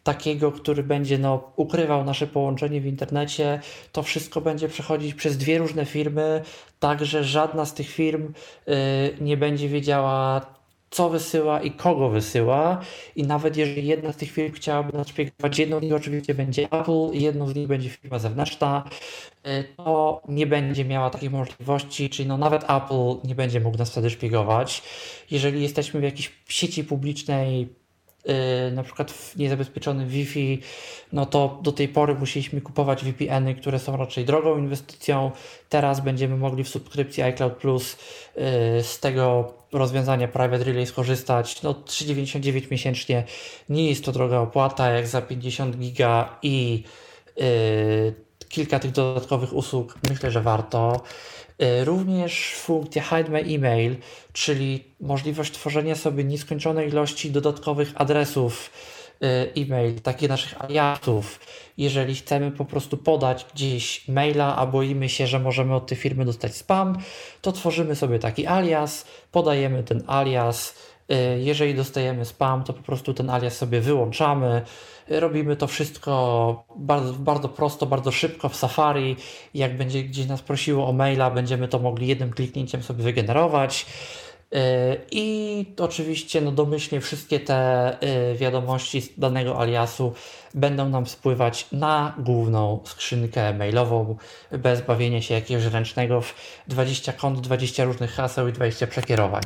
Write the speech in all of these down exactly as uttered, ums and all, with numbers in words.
takiego, który będzie no, ukrywał nasze połączenie w internecie. To wszystko będzie przechodzić przez dwie różne firmy, tak że żadna z tych firm y, nie będzie wiedziała, co wysyła i kogo wysyła. I nawet jeżeli jedna z tych firm chciałaby nas szpiegować, jedną z nich oczywiście będzie Apple, jedną z nich będzie firma zewnętrzna, y, to nie będzie miała takiej możliwości, czyli no nawet Apple nie będzie mógł nas wtedy szpiegować. Jeżeli jesteśmy w jakiejś sieci publicznej, y, na przykład w niezabezpieczonym Wi-Fi, no to do tej pory musieliśmy kupować V P N-y, które są raczej drogą inwestycją. Teraz będziemy mogli w subskrypcji iCloud Plus y, z tego rozwiązania Private Relay skorzystać. No trzy dziewięćdziesiąt dziewięć miesięcznie, nie jest to droga opłata, jak za pięćdziesiąt giga i y, kilka tych dodatkowych usług, myślę, że warto. Y, Również funkcja Hide My Email, czyli możliwość tworzenia sobie nieskończonej ilości dodatkowych adresów y, e-mail, takich naszych aliasów. Jeżeli chcemy po prostu podać gdzieś maila, a boimy się, że możemy od tej firmy dostać spam, to tworzymy sobie taki alias, podajemy ten alias. Y, Jeżeli dostajemy spam, to po prostu ten alias sobie wyłączamy. Y, Robimy to wszystko bardzo, bardzo prosto, bardzo szybko w Safari. Jak będzie gdzieś nas prosiło o maila, będziemy to mogli jednym kliknięciem sobie wygenerować. Y, I oczywiście no domyślnie wszystkie te y, wiadomości z danego aliasu będą nam spływać na główną skrzynkę mailową bez bawienia się jakiegoś ręcznego w dwadzieścia kont, dwadzieścia różnych haseł i dwadzieścia przekierowań.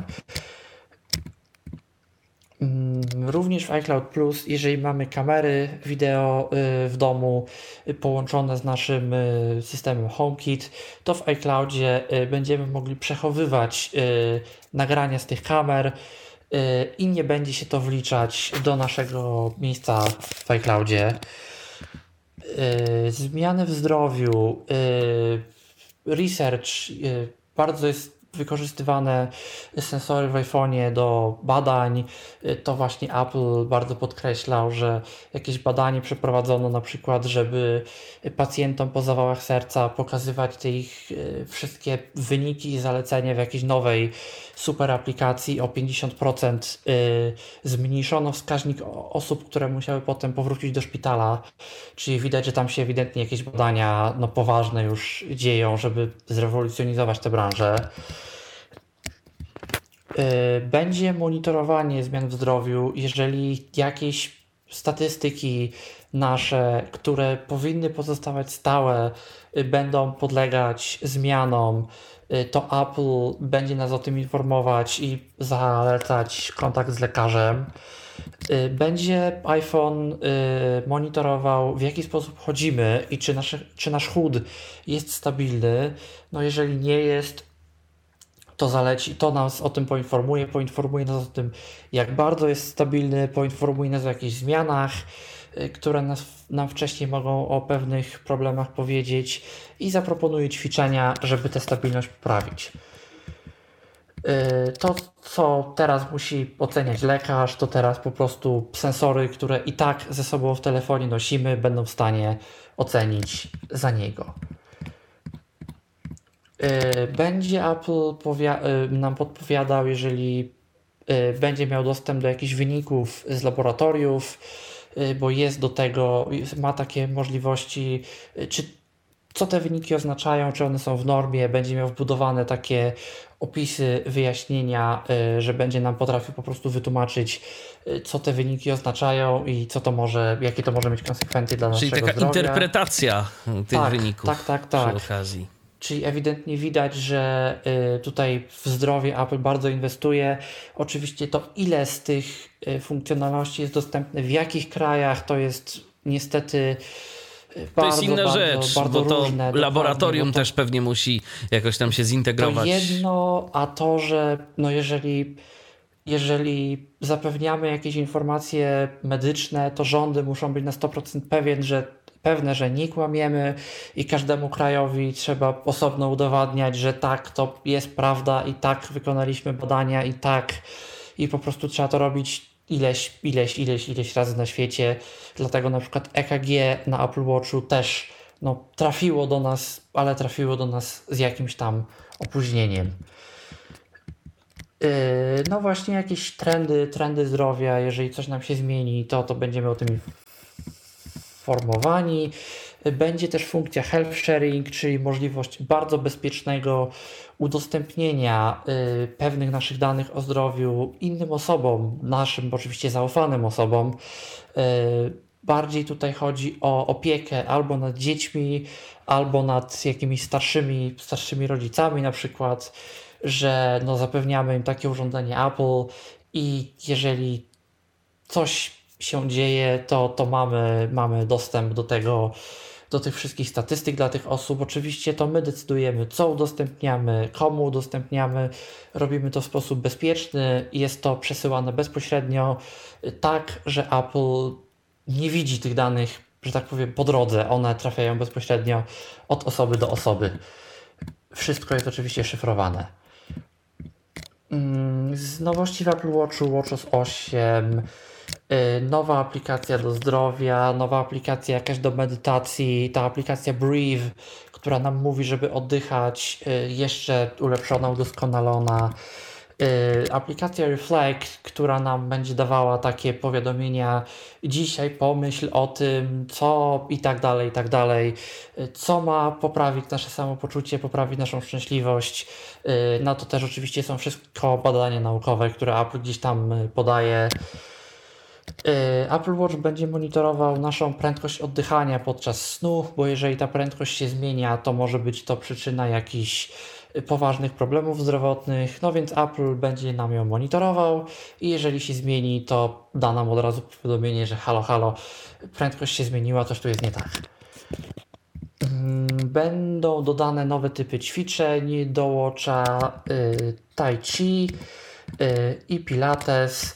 Mm, Również w iCloud Plus, jeżeli mamy kamery wideo y, w domu y, połączone z naszym y, systemem HomeKit, to w iCloudzie y, będziemy mogli przechowywać y, nagrania z tych kamer y, i nie będzie się to wliczać do naszego miejsca w iCloudzie. Y, Zmiany w zdrowiu, y, research, y, bardzo jest wykorzystywane sensory w iPhone'ie do badań. Y, To właśnie Apple bardzo podkreślał, że jakieś badanie przeprowadzono na przykład, żeby pacjentom po zawałach serca pokazywać te ich y, wszystkie wyniki i zalecenia w jakiejś nowej super aplikacji. O pięćdziesiąt procent y, zmniejszono wskaźnik o- osób, które musiały potem powrócić do szpitala. Czyli widać, że tam się ewidentnie jakieś badania no, poważne już dzieją, żeby zrewolucjonizować tę branżę. Y, Będzie monitorowanie zmian w zdrowiu, jeżeli jakieś statystyki nasze, które powinny pozostawać stałe, y, będą podlegać zmianom, y, to Apple będzie nas o tym informować i zalecać kontakt z lekarzem. Y, Będzie iPhone y, monitorował, w jaki sposób chodzimy i czy, nasze, czy nasz chód jest stabilny. No jeżeli nie jest, to zaleci, to nas o tym poinformuje, poinformuje nas o tym, jak bardzo jest stabilny, poinformuje nas o jakichś zmianach, y, które nas, nam wcześniej mogą o pewnych problemach powiedzieć i zaproponuje ćwiczenia, żeby tę stabilność poprawić. Y, To, co teraz musi oceniać lekarz, to teraz po prostu sensory, które i tak ze sobą w telefonie nosimy, będą w stanie ocenić za niego. Y, Będzie Apple powia- y, nam podpowiadał, jeżeli y, będzie miał dostęp do jakichś wyników z laboratoriów, y, bo jest do tego, jest- ma takie możliwości, y, czy co te wyniki oznaczają, czy one są w normie, będzie miał wbudowane takie opisy, wyjaśnienia, y, że będzie nam potrafił po prostu wytłumaczyć, y, co te wyniki oznaczają i co to może, jakie to może mieć konsekwencje dla Czyli naszego taka zdrowia. interpretacja tych Tak, wyników tak, tak, przy tak. okazji. Czyli ewidentnie widać, że y, tutaj w zdrowie Apple bardzo inwestuje. Oczywiście to, ile z tych y, funkcjonalności jest dostępne w jakich krajach, to jest niestety y, To bardzo, jest inna bardzo, rzecz, bardzo bo to różne. laboratorium dokładnie, bo to, też pewnie musi jakoś tam się to zintegrować. jedno, a to, że no jeżeli, jeżeli zapewniamy jakieś informacje medyczne, to rządy muszą być na sto procent pewien, że pewne, że nie kłamiemy i każdemu krajowi trzeba osobno udowadniać, że tak, to jest prawda i tak wykonaliśmy badania i tak i po prostu trzeba to robić ileś, ileś, ileś, ileś razy na świecie. Dlatego na przykład E K G na Apple Watchu też no, trafiło do nas, ale trafiło do nas z jakimś tam opóźnieniem. Yy, No właśnie jakieś trendy, trendy zdrowia, jeżeli coś nam się zmieni, to, to będziemy o tym poinformowani. Będzie też funkcja health sharing, czyli możliwość bardzo bezpiecznego udostępnienia y, pewnych naszych danych o zdrowiu innym osobom, naszym oczywiście zaufanym osobom. Y, bardziej tutaj chodzi o opiekę albo nad dziećmi, albo nad jakimiś starszymi, starszymi rodzicami na przykład, że no, zapewniamy im takie urządzenie Apple i jeżeli coś się dzieje, to, to mamy, mamy dostęp do tego, do tych wszystkich statystyk dla tych osób. Oczywiście to my decydujemy, co udostępniamy, komu udostępniamy. Robimy to w sposób bezpieczny i jest to przesyłane bezpośrednio, tak, że Apple nie widzi tych danych, że tak powiem, po drodze. One trafiają bezpośrednio od osoby do osoby. Wszystko jest oczywiście szyfrowane. Z nowości w Apple Watchu, WatchOS osiem, nowa aplikacja do zdrowia, nowa aplikacja jakaś do medytacji, ta aplikacja Breathe, która nam mówi, żeby oddychać, jeszcze ulepszona, udoskonalona. Aplikacja Reflect, która nam będzie dawała takie powiadomienia: dzisiaj pomyśl o tym, co i tak dalej, i tak dalej, co ma poprawić nasze samopoczucie, poprawić naszą szczęśliwość. Na to też oczywiście są wszystko badania naukowe, które Apple gdzieś tam podaje. Apple Watch będzie monitorował naszą prędkość oddychania podczas snu, bo jeżeli ta prędkość się zmienia, to może być to przyczyna jakichś poważnych problemów zdrowotnych, no więc Apple będzie nam ją monitorował i jeżeli się zmieni, to da nam od razu powiadomienie, że halo, halo, prędkość się zmieniła, coś tu jest nie tak. Będą dodane nowe typy ćwiczeń do Watcha, y, Tai Chi y, i Pilates.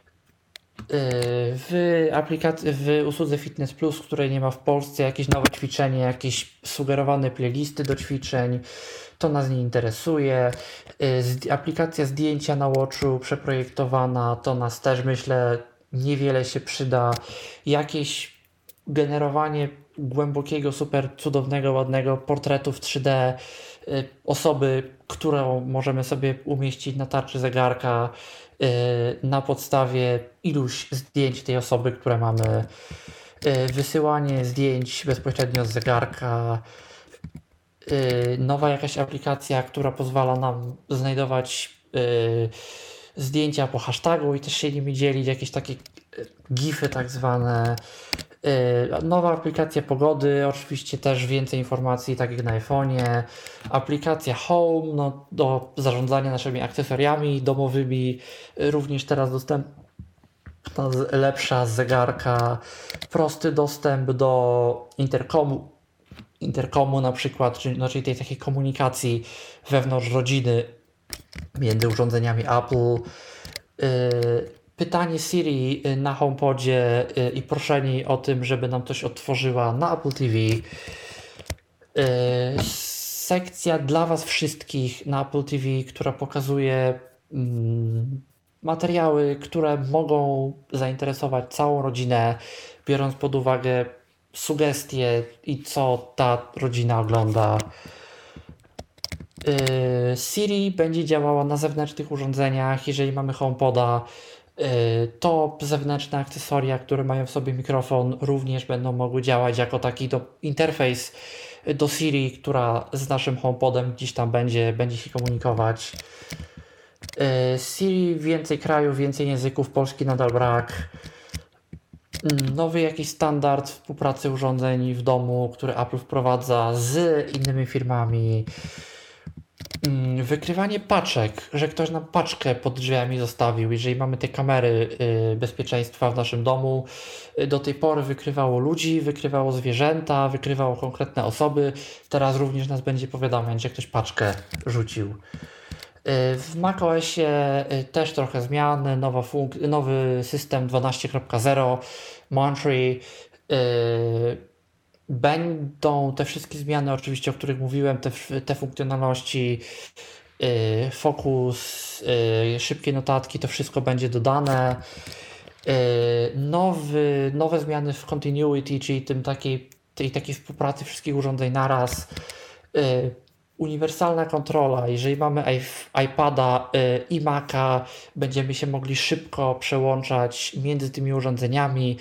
W aplikacji, w usłudze Fitness Plus, której nie ma w Polsce, jakieś nowe ćwiczenie, jakieś sugerowane playlisty do ćwiczeń, to nas nie interesuje. Aplikacja zdjęcia na Watchu przeprojektowana, to nas też, myślę, niewiele się przyda. Jakieś generowanie głębokiego, super cudownego, ładnego portretu w trzy D osoby, którą możemy sobie umieścić na tarczy zegarka na podstawie iluś zdjęć tej osoby, które mamy, wysyłanie zdjęć bezpośrednio z zegarka, nowa jakaś aplikacja, która pozwala nam znajdować zdjęcia po hashtagu i też się nimi dzielić, jakieś takie gify tak zwane. Nowa aplikacja pogody, oczywiście też więcej informacji, tak jak na iPhone'ie. Aplikacja Home, no, do zarządzania naszymi akcesoriami domowymi, również teraz dostępna, lepsza z zegarka. Prosty dostęp do interkomu, interkomu na przykład, czyli, no, czyli tej takiej komunikacji wewnątrz rodziny między urządzeniami Apple. Pytanie Siri na HomePodzie i proszenie o tym, żeby nam coś otworzyła na Apple T V. Sekcja dla Was wszystkich na Apple T V, która pokazuje materiały, które mogą zainteresować całą rodzinę, biorąc pod uwagę sugestie i co ta rodzina ogląda. Siri będzie działała na zewnętrznych urządzeniach, jeżeli mamy HomePoda. To zewnętrzne akcesoria, które mają w sobie mikrofon, również będą mogły działać jako taki do, interfejs do Siri, która z naszym HomePodem gdzieś tam będzie, będzie się komunikować. Siri, więcej krajów, więcej języków, polski nadal brak. Nowy jakiś standard współpracy urządzeń w domu, który Apple wprowadza z innymi firmami. Wykrywanie paczek, że ktoś nam paczkę pod drzwiami zostawił. Jeżeli mamy te kamery y, bezpieczeństwa w naszym domu, y, do tej pory wykrywało ludzi, wykrywało zwierzęta, wykrywało konkretne osoby. Teraz również nas będzie powiadamiać, że ktoś paczkę rzucił. Y, w macOSie y, też trochę zmian, nowa funk- nowy system dwanaście kropka zero, Monterey. Y, Będą te wszystkie zmiany, oczywiście, o których mówiłem, te, te funkcjonalności, yy, fokus, yy, szybkie notatki, to wszystko będzie dodane. Yy, nowy, nowe zmiany w continuity, czyli tym takiej, tej takiej współpracy wszystkich urządzeń naraz. Yy, uniwersalna kontrola, jeżeli mamy iPada yy, i Maca, będziemy się mogli szybko przełączać między tymi urządzeniami.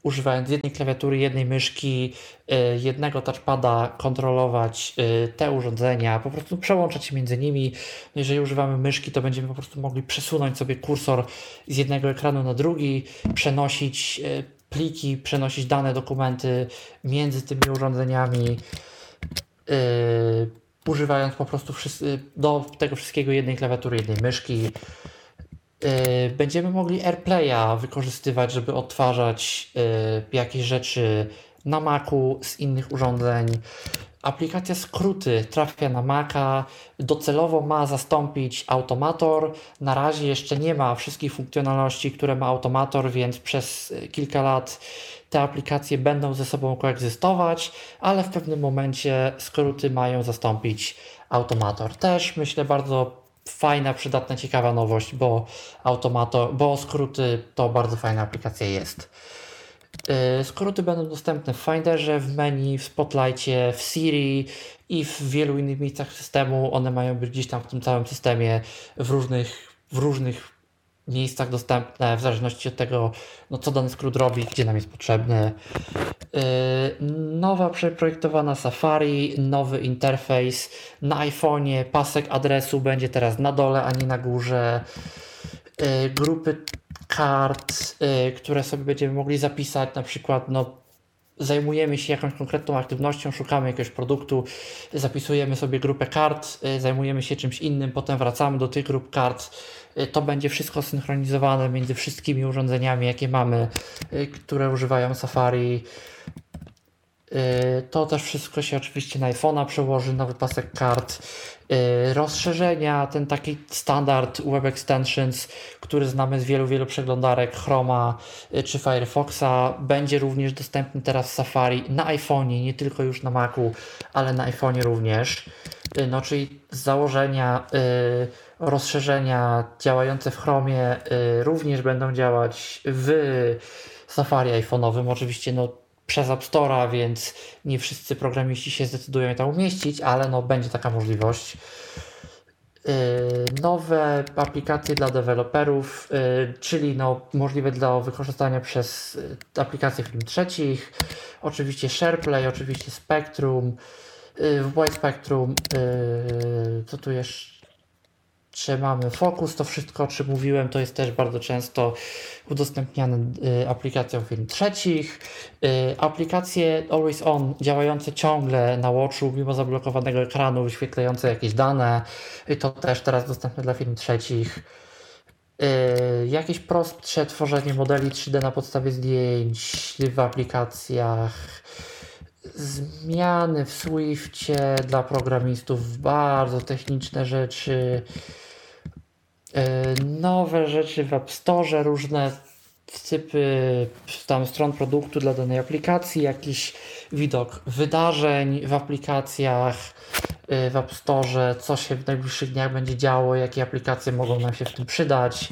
używając jednej klawiatury, jednej myszki, y, jednego touchpada kontrolować y, te urządzenia, po prostu przełączać się między nimi. Jeżeli używamy myszki, to będziemy po prostu mogli przesunąć sobie kursor z jednego ekranu na drugi, przenosić y, pliki, przenosić dane, dokumenty między tymi urządzeniami, yy, używając po prostu wszyscy, do tego wszystkiego jednej klawiatury, jednej myszki. Yy, będziemy mogli AirPlaya wykorzystywać, żeby odtwarzać yy, jakieś rzeczy na Macu z innych urządzeń. Aplikacja Skróty trafia na Maca, docelowo ma zastąpić Automator. Na razie jeszcze nie ma wszystkich funkcjonalności, które ma Automator, więc przez kilka lat te aplikacje będą ze sobą koegzystować, ale w pewnym momencie skróty mają zastąpić Automator. Też myślę bardzo fajna, przydatna, ciekawa nowość, bo Automator, bo skróty to bardzo fajna aplikacja jest. Skróty będą dostępne w Finderze, w menu, w Spotlightie, w Siri i w wielu innych miejscach systemu. One mają być gdzieś tam w tym całym systemie w różnych, w różnych miejscach dostępne, w zależności od tego, no, co dany skrót robi, gdzie nam jest potrzebny. Yy, nowa przeprojektowana Safari, nowy interfejs. Na iPhone'ie pasek adresu będzie teraz na dole, a nie na górze. Yy, grupy kart, y, które sobie będziemy mogli zapisać, na przykład no, zajmujemy się jakąś konkretną aktywnością, szukamy jakiegoś produktu, zapisujemy sobie grupę kart, y, zajmujemy się czymś innym, potem wracamy do tych grup kart. Y, to będzie wszystko synchronizowane między wszystkimi urządzeniami, jakie mamy, y, które używają Safari. To też wszystko się oczywiście na iPhone'a przełoży, nowy pasek kart, rozszerzenia, ten taki standard Web Extensions, który znamy z wielu, wielu przeglądarek Chroma czy Firefoxa, będzie również dostępny teraz w Safari na iPhone'ie, nie tylko już na Macu, ale na iPhone'ie również. No, czyli z założenia rozszerzenia działające w Chromie również będą działać w Safari iPhone'owym. Oczywiście no przez App Store'a, więc nie wszyscy programiści się zdecydują je tam umieścić, ale no, będzie taka możliwość. Yy, nowe aplikacje dla deweloperów, yy, czyli no, możliwe do wykorzystania przez yy, aplikacje firm trzecich, oczywiście SharePlay, oczywiście Spectrum, yy, w White Spectrum, yy, co tu jeszcze? Czy mamy Focus, to wszystko, o czym mówiłem, to jest też bardzo często udostępniane y, aplikacjom firm trzecich. Y, aplikacje Always On działające ciągle na Watchu, mimo zablokowanego ekranu, wyświetlające jakieś dane, y, to też teraz dostępne dla firm trzecich. Y, jakieś prostsze tworzenie modeli trzy D na podstawie zdjęć w aplikacjach. Zmiany w Swiftie dla programistów, bardzo techniczne rzeczy. Nowe rzeczy w App Store, różne typy tam stron produktu dla danej aplikacji, jakiś widok wydarzeń w aplikacjach, w App Store, co się w najbliższych dniach będzie działo, jakie aplikacje mogą nam się w tym przydać.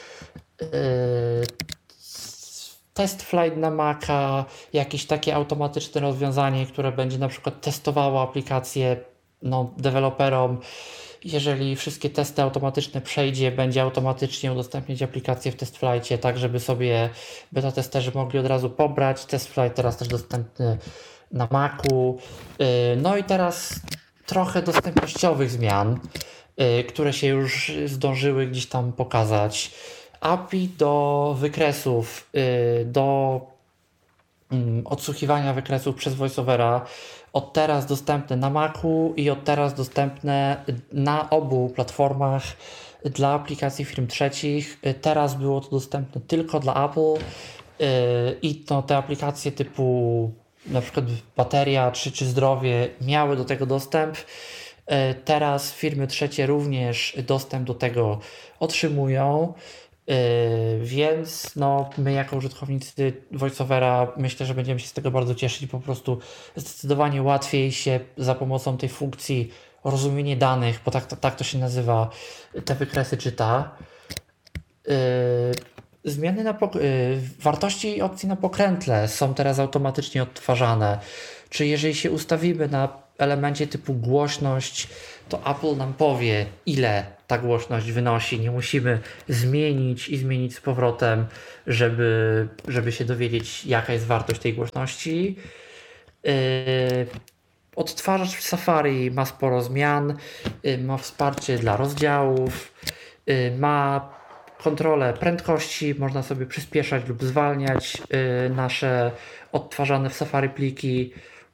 Test Flight na Maca, jakieś takie automatyczne rozwiązanie, które będzie na przykład testowało aplikację no, deweloperom. Jeżeli wszystkie testy automatyczne przejdzie, będzie automatycznie udostępniać aplikację w TestFlightie, tak żeby sobie beta testerzy mogli od razu pobrać. TestFlight teraz też dostępny na Macu. No i teraz trochę dostępnościowych zmian, które się już zdążyły gdzieś tam pokazać. A P I do wykresów, do odsłuchiwania wykresów przez VoiceOvera od teraz dostępne na Macu i od teraz dostępne na obu platformach dla aplikacji firm trzecich. Teraz było to dostępne tylko dla Apple i to te aplikacje typu na przykład bateria czy, czy zdrowie miały do tego dostęp. Teraz firmy trzecie również dostęp do tego otrzymują. Yy, więc no, my jako użytkownicy VoiceOvera myślę, że będziemy się z tego bardzo cieszyć. Po prostu zdecydowanie łatwiej się za pomocą tej funkcji rozumienie danych, bo tak, tak to się nazywa, te wykresy czyta. Yy, zmiany na pok- yy, wartości opcji na pokrętle są teraz automatycznie odtwarzane. Czy jeżeli się ustawimy na elemencie typu głośność, to Apple nam powie, ile ta głośność wynosi. Nie musimy zmienić i zmienić z powrotem, żeby, żeby się dowiedzieć, jaka jest wartość tej głośności. Yy, odtwarzacz w Safari ma sporo zmian, yy, ma wsparcie dla rozdziałów, yy, ma kontrolę prędkości, można sobie przyspieszać lub zwalniać yy, nasze odtwarzane w Safari pliki.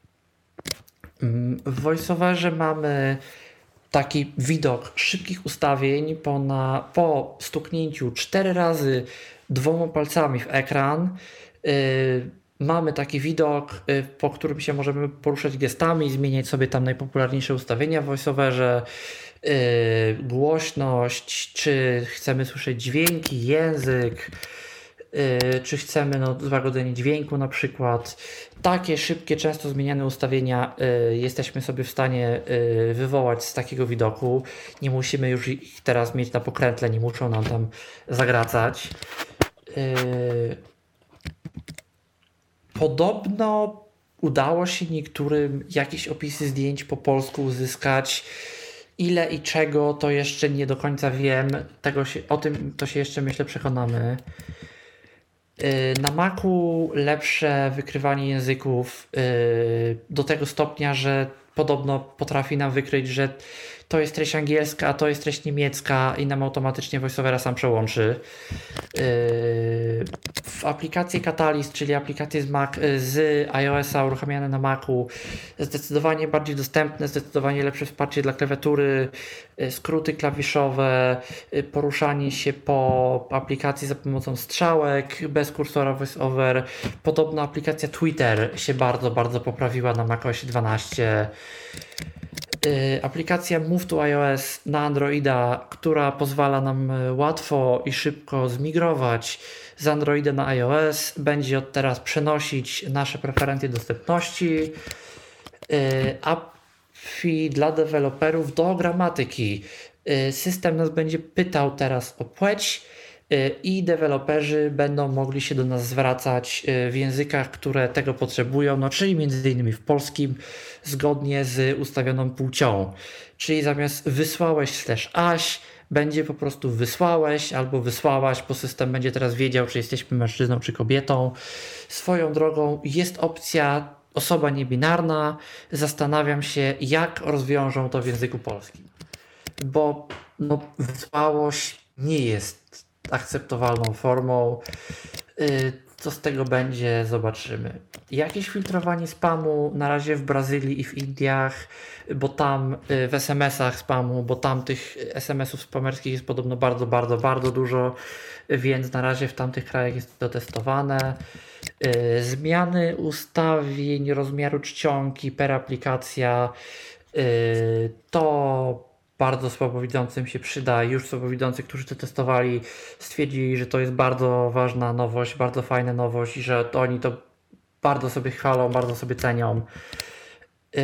W VoiceOverze mamy taki widok szybkich ustawień po, na, po stuknięciu cztery razy dwoma palcami w ekran. Yy, mamy taki widok, yy, po którym się możemy poruszać gestami, zmieniać sobie tam najpopularniejsze ustawienia w VoiceOverze, yy, głośność, czy chcemy słyszeć dźwięki, język, Yy, czy chcemy no, złagodzenie dźwięku na przykład. Takie szybkie, często zmieniane ustawienia yy, jesteśmy sobie w stanie yy, wywołać z takiego widoku. Nie musimy już ich teraz mieć na pokrętle, nie muszą nam tam zagracać. Yy, podobno udało się niektórym jakieś opisy zdjęć po polsku uzyskać. Ile i czego, to jeszcze nie do końca wiem. Tego się, o tym to się jeszcze, myślę, przekonamy. Na Macu lepsze wykrywanie języków yy, do tego stopnia, że podobno potrafi nam wykryć, że to jest treść angielska, a to jest treść niemiecka i nam automatycznie VoiceOvera sam przełączy. Yy, w aplikacji Catalyst, czyli aplikacje z, Mac, z iOS-a uruchamiane na Macu, zdecydowanie bardziej dostępne, zdecydowanie lepsze wsparcie dla klawiatury, yy, skróty klawiszowe, yy, poruszanie się po aplikacji za pomocą strzałek, bez kursora VoiceOver. Podobno aplikacja Twitter się bardzo, bardzo poprawiła na macOSie dwanaście. Yy, aplikacja Move to iOS na Androida, która pozwala nam łatwo i szybko zmigrować z Androida na iOS, będzie od teraz przenosić nasze preferencje dostępności. Yy, A P I dla deweloperów do gramatyki. Yy, system nas będzie pytał teraz o płeć yy, i deweloperzy będą mogli się do nas zwracać yy, w językach, które tego potrzebują, no czyli między innymi w polskim, zgodnie z ustawioną płcią. Czyli zamiast wysłałeś slash aś, będzie po prostu wysłałeś albo wysłałaś, bo system będzie teraz wiedział, czy jesteśmy mężczyzną czy kobietą. Swoją drogą jest opcja osoba niebinarna. Zastanawiam się, jak rozwiążą to w języku polskim. Bo no, wysłałość nie jest akceptowalną formą. Yy, Co z tego będzie, zobaczymy. Jakieś filtrowanie spamu na razie w Brazylii i w Indiach, bo tam w es em esach spamu, bo tam tych es em esów spamerskich jest podobno bardzo, bardzo, bardzo dużo, więc na razie w tamtych krajach jest to testowane. Zmiany ustawień rozmiaru czcionki per aplikacja to bardzo słabowidzącym się przyda. Już słabowidzący, którzy to testowali, stwierdzili, że to jest bardzo ważna nowość, bardzo fajna nowość i że oni to bardzo sobie chwalą, bardzo sobie cenią. Yy,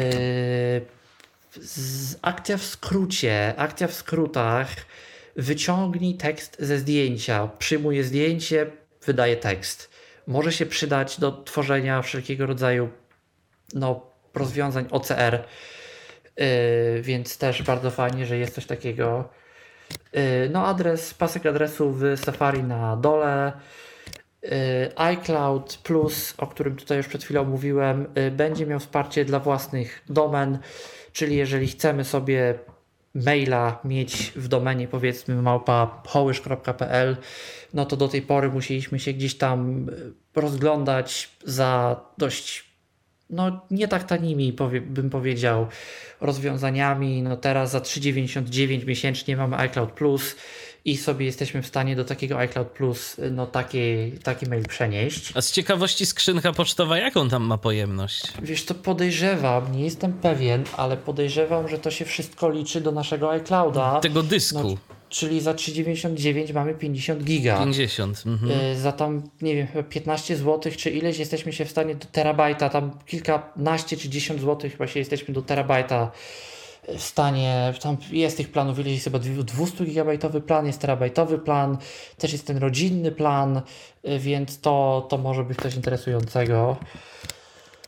z, akcja w skrócie, akcja w skrótach, wyciągnij tekst ze zdjęcia, przyjmuje zdjęcie, wydaje tekst. Może się przydać do tworzenia wszelkiego rodzaju no, rozwiązań O C R. Yy, więc też bardzo fajnie, że jest coś takiego. Yy, no adres, pasek adresu w Safari na dole. Yy, iCloud Plus, o którym tutaj już przed chwilą mówiłem, yy, będzie miał wsparcie dla własnych domen, czyli jeżeli chcemy sobie maila mieć w domenie powiedzmy małpa hołysz kropka pe el, no to do tej pory musieliśmy się gdzieś tam rozglądać za dość no nie tak tanimi, powie, bym powiedział, rozwiązaniami. No teraz za trzy dziewięćdziesiąt dziewięć miesięcznie mamy iCloud Plus i sobie jesteśmy w stanie do takiego iCloud Plus no taki, taki mail przenieść. A z ciekawości skrzynka pocztowa, jaką tam ma pojemność? Wiesz, to podejrzewam, nie jestem pewien, ale podejrzewam, że to się wszystko liczy do naszego iClouda. Tego dysku. No, czyli za trzy dziewięćdziesiąt dziewięć mamy pięćdziesiąt giga. pięćdziesiąt. Mhm. Yy, za tam, nie wiem, chyba piętnaście złotych, czy ileś jesteśmy się w stanie do terabajta, tam kilkanaście czy dziesięć złotych chyba się jesteśmy do terabajta w stanie, tam jest tych planów, ileś jest chyba dwieście gigabajtowy plan, jest terabajtowy plan, też jest ten rodzinny plan, yy, więc to, to może być coś interesującego.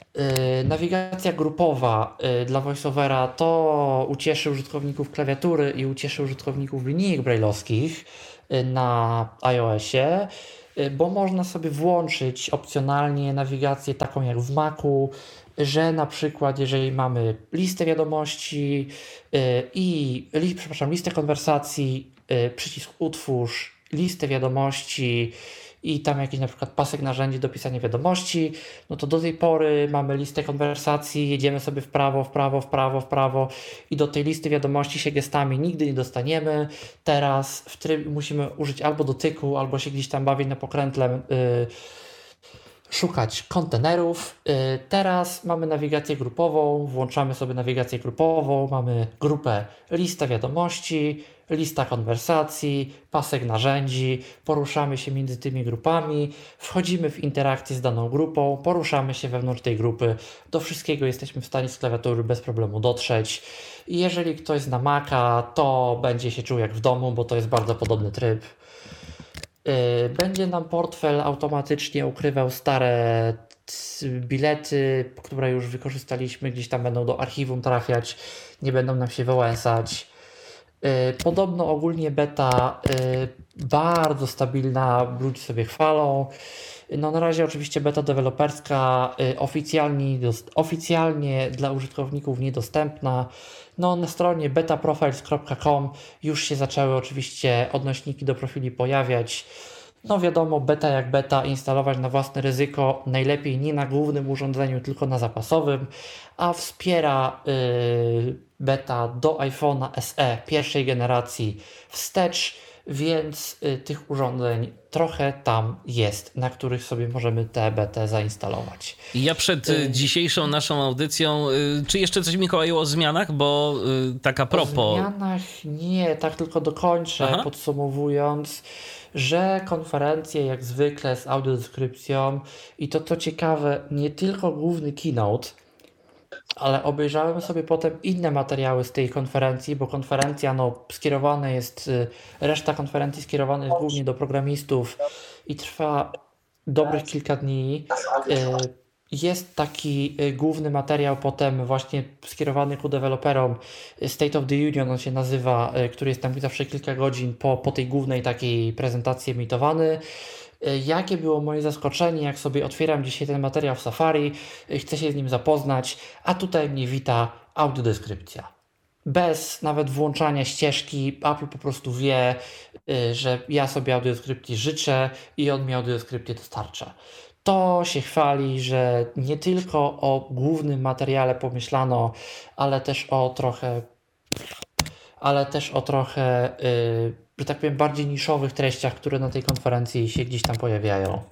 Yy, nawigacja grupowa yy, dla VoiceOvera to ucieszy użytkowników klawiatury i ucieszy użytkowników linijek braille'owskich yy, na iOSie, yy, bo można sobie włączyć opcjonalnie nawigację taką jak w Macu, że na przykład jeżeli mamy listę wiadomości yy, i li, przepraszam, listę konwersacji, yy, przycisk utwórz, listę wiadomości i tam jakiś na przykład pasek narzędzi do pisania wiadomości, no to do tej pory mamy listę konwersacji, jedziemy sobie w prawo, w prawo, w prawo, w prawo i do tej listy wiadomości się gestami nigdy nie dostaniemy. Teraz w tryb musimy użyć albo dotyku, albo się gdzieś tam bawić na pokrętle, yy, szukać kontenerów. Yy, teraz mamy nawigację grupową, włączamy sobie nawigację grupową, mamy grupę lista wiadomości, lista konwersacji, pasek narzędzi, poruszamy się między tymi grupami, wchodzimy w interakcję z daną grupą, poruszamy się wewnątrz tej grupy, do wszystkiego jesteśmy w stanie z klawiatury bez problemu dotrzeć. I jeżeli ktoś zna Maca, to będzie się czuł jak w domu, bo to jest bardzo podobny tryb. Będzie nam portfel automatycznie ukrywał stare bilety, które już wykorzystaliśmy, gdzieś tam będą do archiwum trafiać, nie będą nam się wyłączać. Podobno ogólnie beta bardzo stabilna, ludzie sobie chwalą. No na razie oczywiście beta deweloperska, oficjalnie, oficjalnie dla użytkowników niedostępna. No na stronie betaprofiles kropka com już się zaczęły oczywiście odnośniki do profili pojawiać. No wiadomo, beta jak beta, instalować na własne ryzyko, najlepiej nie na głównym urządzeniu, tylko na zapasowym, a wspiera yy, beta do iPhone'a S E pierwszej generacji wstecz, więc y, tych urządzeń trochę tam jest, na których sobie możemy tę betę zainstalować. Ja przed y... dzisiejszą naszą audycją, y, czy jeszcze coś, Mikołaju, o zmianach? Bo y, tak a propos... O zmianach nie, tak tylko dokończę, Aha. podsumowując, że konferencje jak zwykle z audiodeskrypcją i to co ciekawe, nie tylko główny keynote, ale obejrzałem sobie potem inne materiały z tej konferencji, bo konferencja no, skierowana jest, reszta konferencji skierowana jest głównie do programistów i trwa dobrych kilka dni. Jest taki główny materiał potem właśnie skierowany ku deweloperom, State of the Union on się nazywa, który jest tam zawsze kilka godzin po, po tej głównej takiej prezentacji emitowany. Jakie było moje zaskoczenie, jak sobie otwieram dzisiaj ten materiał w Safari, chcę się z nim zapoznać, a tutaj mnie wita audiodeskrypcja. Bez nawet włączania ścieżki, Apple po prostu wie, że ja sobie audiodeskrypcji życzę i on mi audiodeskrypcję dostarcza. To się chwali, że nie tylko o głównym materiale pomyślano, ale też o trochę, ale też o trochę, yy, że tak powiem, bardziej niszowych treściach, które na tej konferencji się gdzieś tam pojawiają.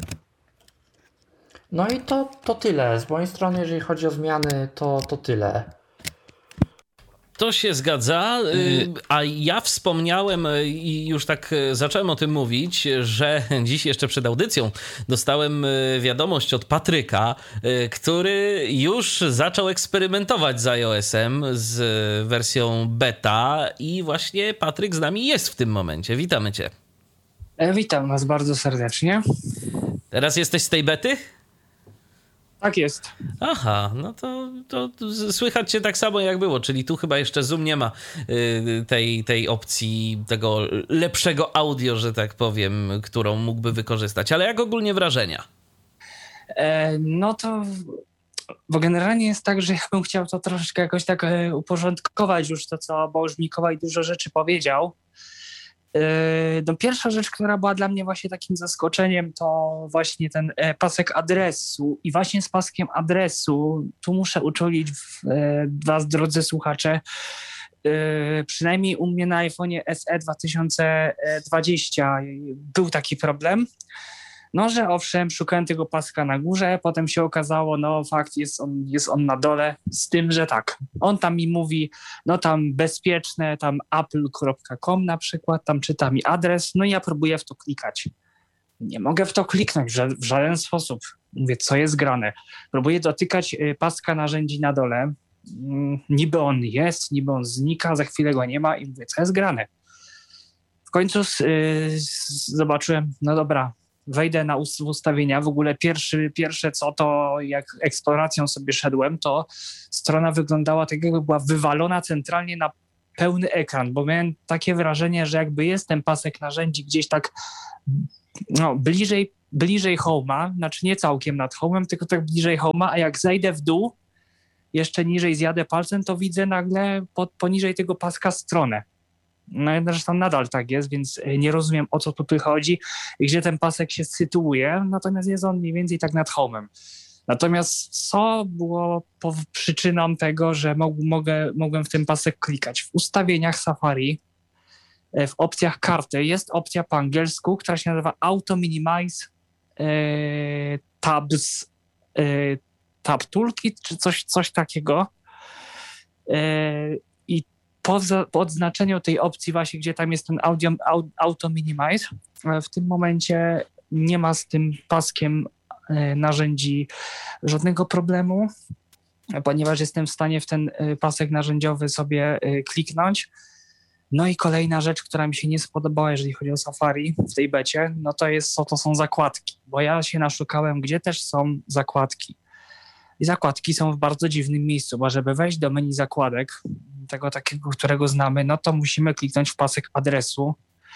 No i to, to tyle. Z mojej strony, jeżeli chodzi o zmiany, to, to tyle. To się zgadza, a ja wspomniałem i już tak zacząłem o tym mówić, że dziś jeszcze przed audycją dostałem wiadomość od Patryka, który już zaczął eksperymentować z iOS-em, z wersją beta i właśnie Patryk z nami jest w tym momencie. Witamy cię. Witam was bardzo serdecznie. Teraz jesteś z tej bety? Tak jest. Aha, no to, to słychać cię tak samo jak było, czyli tu chyba jeszcze Zoom nie ma y, tej, tej opcji, tego lepszego audio, że tak powiem, którą mógłby wykorzystać. Ale jak ogólnie wrażenia? E, no to bo generalnie jest tak, że ja bym chciał to troszeczkę jakoś tak e, uporządkować już to, co, bo już Mikołaj dużo rzeczy powiedział. No, pierwsza rzecz, która była dla mnie właśnie takim zaskoczeniem, to właśnie ten pasek adresu i właśnie z paskiem adresu tu muszę uczulić was, drodzy słuchacze, przynajmniej u mnie na iPhone'ie S E dwa tysiące dwadzieścia był taki problem, no że owszem, szukałem tego paska na górze, potem się okazało, no fakt, jest on, jest on na dole, z tym, że tak, on tam mi mówi, no tam bezpieczne, tam apple kropka com na przykład, tam czyta mi adres, no i ja próbuję w to klikać. Nie mogę w to kliknąć w żaden sposób. Mówię, co jest grane? Próbuję dotykać paska narzędzi na dole, niby on jest, niby on znika, za chwilę go nie ma i mówię, co jest grane? W końcu yy, zobaczyłem, no dobra, wejdę na ust- ustawienia, w ogóle pierwszy, pierwsze co to, jak eksploracją sobie szedłem, to strona wyglądała tak, jakby była wywalona centralnie na pełny ekran, bo miałem takie wrażenie, że jakby jest ten pasek narzędzi gdzieś tak no, bliżej, bliżej home'a, znaczy nie całkiem nad home'em, tylko tak bliżej home'a, a jak zejdę w dół, jeszcze niżej zjadę palcem, to widzę nagle pod, poniżej tego paska stronę. No zresztą nadal tak jest, więc nie rozumiem, o co tu chodzi i gdzie ten pasek się sytuuje, natomiast jest on mniej więcej tak nad home'em. Natomiast co było po- przyczyną tego, że mog, mogę, mogłem w ten pasek klikać? W ustawieniach Safari, e, w opcjach karty jest opcja po angielsku, która się nazywa Auto Minimize e, Tabs, e, Tab Toolkit, czy coś, coś takiego. E, I po, za- po odznaczeniu tej opcji właśnie, gdzie tam jest ten audio, au, Auto Minimize, e, w tym momencie nie ma z tym paskiem e, narzędzi żadnego problemu, ponieważ jestem w stanie w ten e, pasek narzędziowy sobie e, kliknąć. No i kolejna rzecz, która mi się nie spodobała, jeżeli chodzi o Safari w tej becie, no to jest, co to są zakładki, bo ja się naszukałem, gdzie też są zakładki. I zakładki są w bardzo dziwnym miejscu, bo żeby wejść do menu zakładek, tego takiego, którego znamy, no to musimy kliknąć w pasek adresu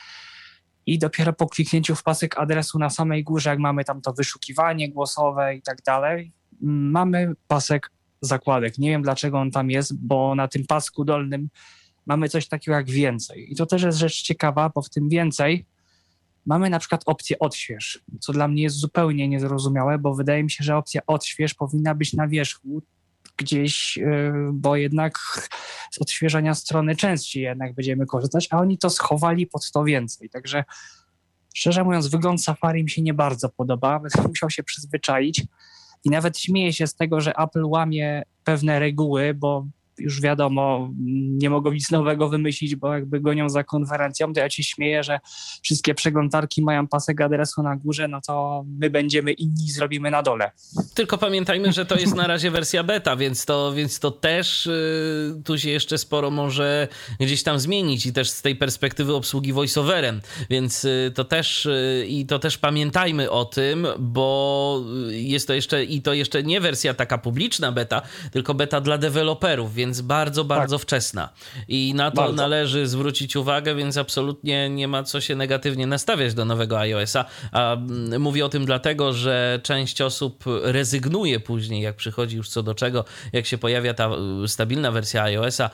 i dopiero po kliknięciu w pasek adresu na samej górze, jak mamy tam to wyszukiwanie głosowe i tak dalej, mamy pasek zakładek. Nie wiem, dlaczego on tam jest, bo na tym pasku dolnym mamy coś takiego jak więcej. I to też jest rzecz ciekawa, bo w tym więcej mamy na przykład opcję odśwież, co dla mnie jest zupełnie niezrozumiałe, bo wydaje mi się, że opcja odśwież powinna być na wierzchu gdzieś, yy, bo jednak z odświeżania strony częściej jednak będziemy korzystać, a oni to schowali pod to więcej. Także szczerze mówiąc, wygląd Safari mi się nie bardzo podoba, będę musiał się przyzwyczaić i nawet śmieję się z tego, że Apple łamie pewne reguły, bo już wiadomo, nie mogą nic nowego wymyślić, bo jakby gonią za konferencją, to ja ci śmieję, że wszystkie przeglądarki mają pasek adresu na górze, no to my będziemy inni, zrobimy na dole. Tylko pamiętajmy, że to jest na razie wersja beta, więc to, więc to też yy, tu się jeszcze sporo może gdzieś tam zmienić i też z tej perspektywy obsługi voiceoverem, więc yy, to też yy, i to też pamiętajmy o tym, bo jest to jeszcze i to jeszcze nie wersja taka publiczna beta, tylko beta dla deweloperów, więc bardzo, bardzo tak. wczesna. I na to bardzo. należy zwrócić uwagę, więc absolutnie nie ma co się negatywnie nastawiać do nowego iOS-a. A mówię o tym dlatego, że część osób rezygnuje później, jak przychodzi już co do czego, jak się pojawia ta stabilna wersja iOS-a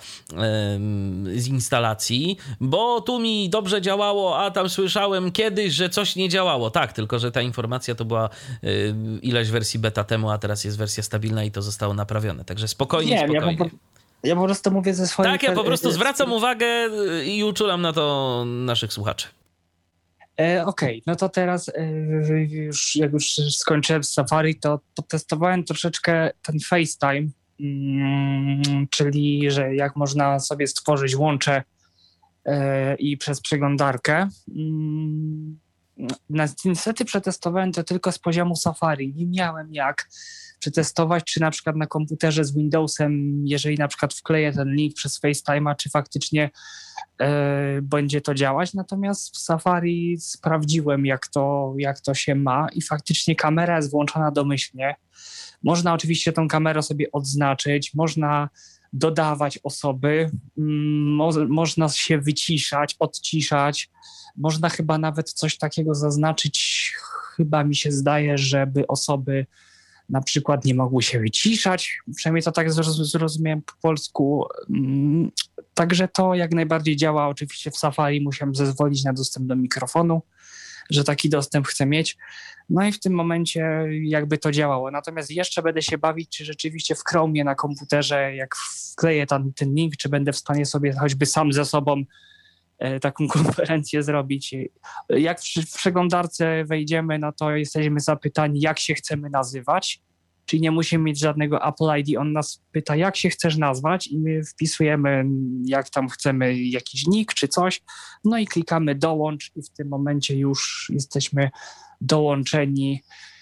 z instalacji, bo tu mi dobrze działało, a tam słyszałem kiedyś, że coś nie działało. Tak, tylko że ta informacja to była ileś wersji beta temu, a teraz jest wersja stabilna i to zostało naprawione. Także spokojnie, nie, spokojnie. Ja po, ja po prostu mówię ze swoim... Tak, ja po prostu zwracam uwagę i uczulam na to naszych słuchaczy. E, Okej, okay. No to teraz e, już jak już skończyłem z Safari, to potestowałem troszeczkę ten FaceTime, mm, czyli że jak można sobie stworzyć łącze e, i przez przeglądarkę. Mm, niestety przetestowałem to tylko z poziomu Safari. Nie miałem jak przetestować, czy na przykład na komputerze z Windowsem, jeżeli na przykład wkleję ten link przez FaceTime'a, czy faktycznie e, będzie to działać. Natomiast w Safari sprawdziłem, jak to, jak to się ma i faktycznie kamera jest włączona domyślnie. Można oczywiście tą kamerę sobie odznaczyć, można dodawać osoby, mo, można się wyciszać, odciszać, można chyba nawet coś takiego zaznaczyć, chyba mi się zdaje, żeby osoby na przykład nie mogły się wyciszać, przynajmniej to tak zrozumiałem po polsku. Także to jak najbardziej działa. Oczywiście w Safari musiałem zezwolić na dostęp do mikrofonu, że taki dostęp chcę mieć. No i w tym momencie jakby to działało. Natomiast jeszcze będę się bawić, czy rzeczywiście w Chromie na komputerze, jak wkleję tam ten link, czy będę w stanie sobie choćby sam ze sobą taką konferencję zrobić. Jak w przeglądarce wejdziemy, no to jesteśmy zapytani, jak się chcemy nazywać, czyli nie musimy mieć żadnego Apple I D, on nas pyta, jak się chcesz nazwać i my wpisujemy, jak tam chcemy jakiś nick czy coś, no i klikamy dołącz i w tym momencie już jesteśmy dołączeni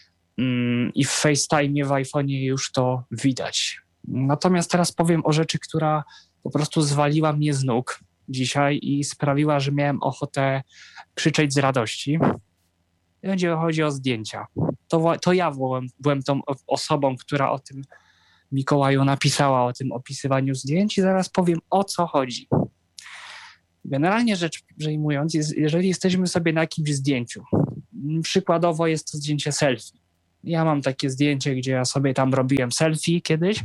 i w FaceTime, w iPhone'ie już to widać. Natomiast teraz powiem o rzeczy, która po prostu zwaliła mnie z nóg dzisiaj i sprawiła, że miałem ochotę krzyczeć z radości. Będzie chodzi o zdjęcia. To, to ja byłem, byłem tą osobą, która o tym Mikołaju napisała, o tym opisywaniu zdjęć i zaraz powiem, o co chodzi. Generalnie rzecz ujmując, jest, jeżeli jesteśmy sobie na jakimś zdjęciu, przykładowo jest to zdjęcie selfie. Ja mam takie zdjęcie, gdzie ja sobie tam robiłem selfie kiedyś.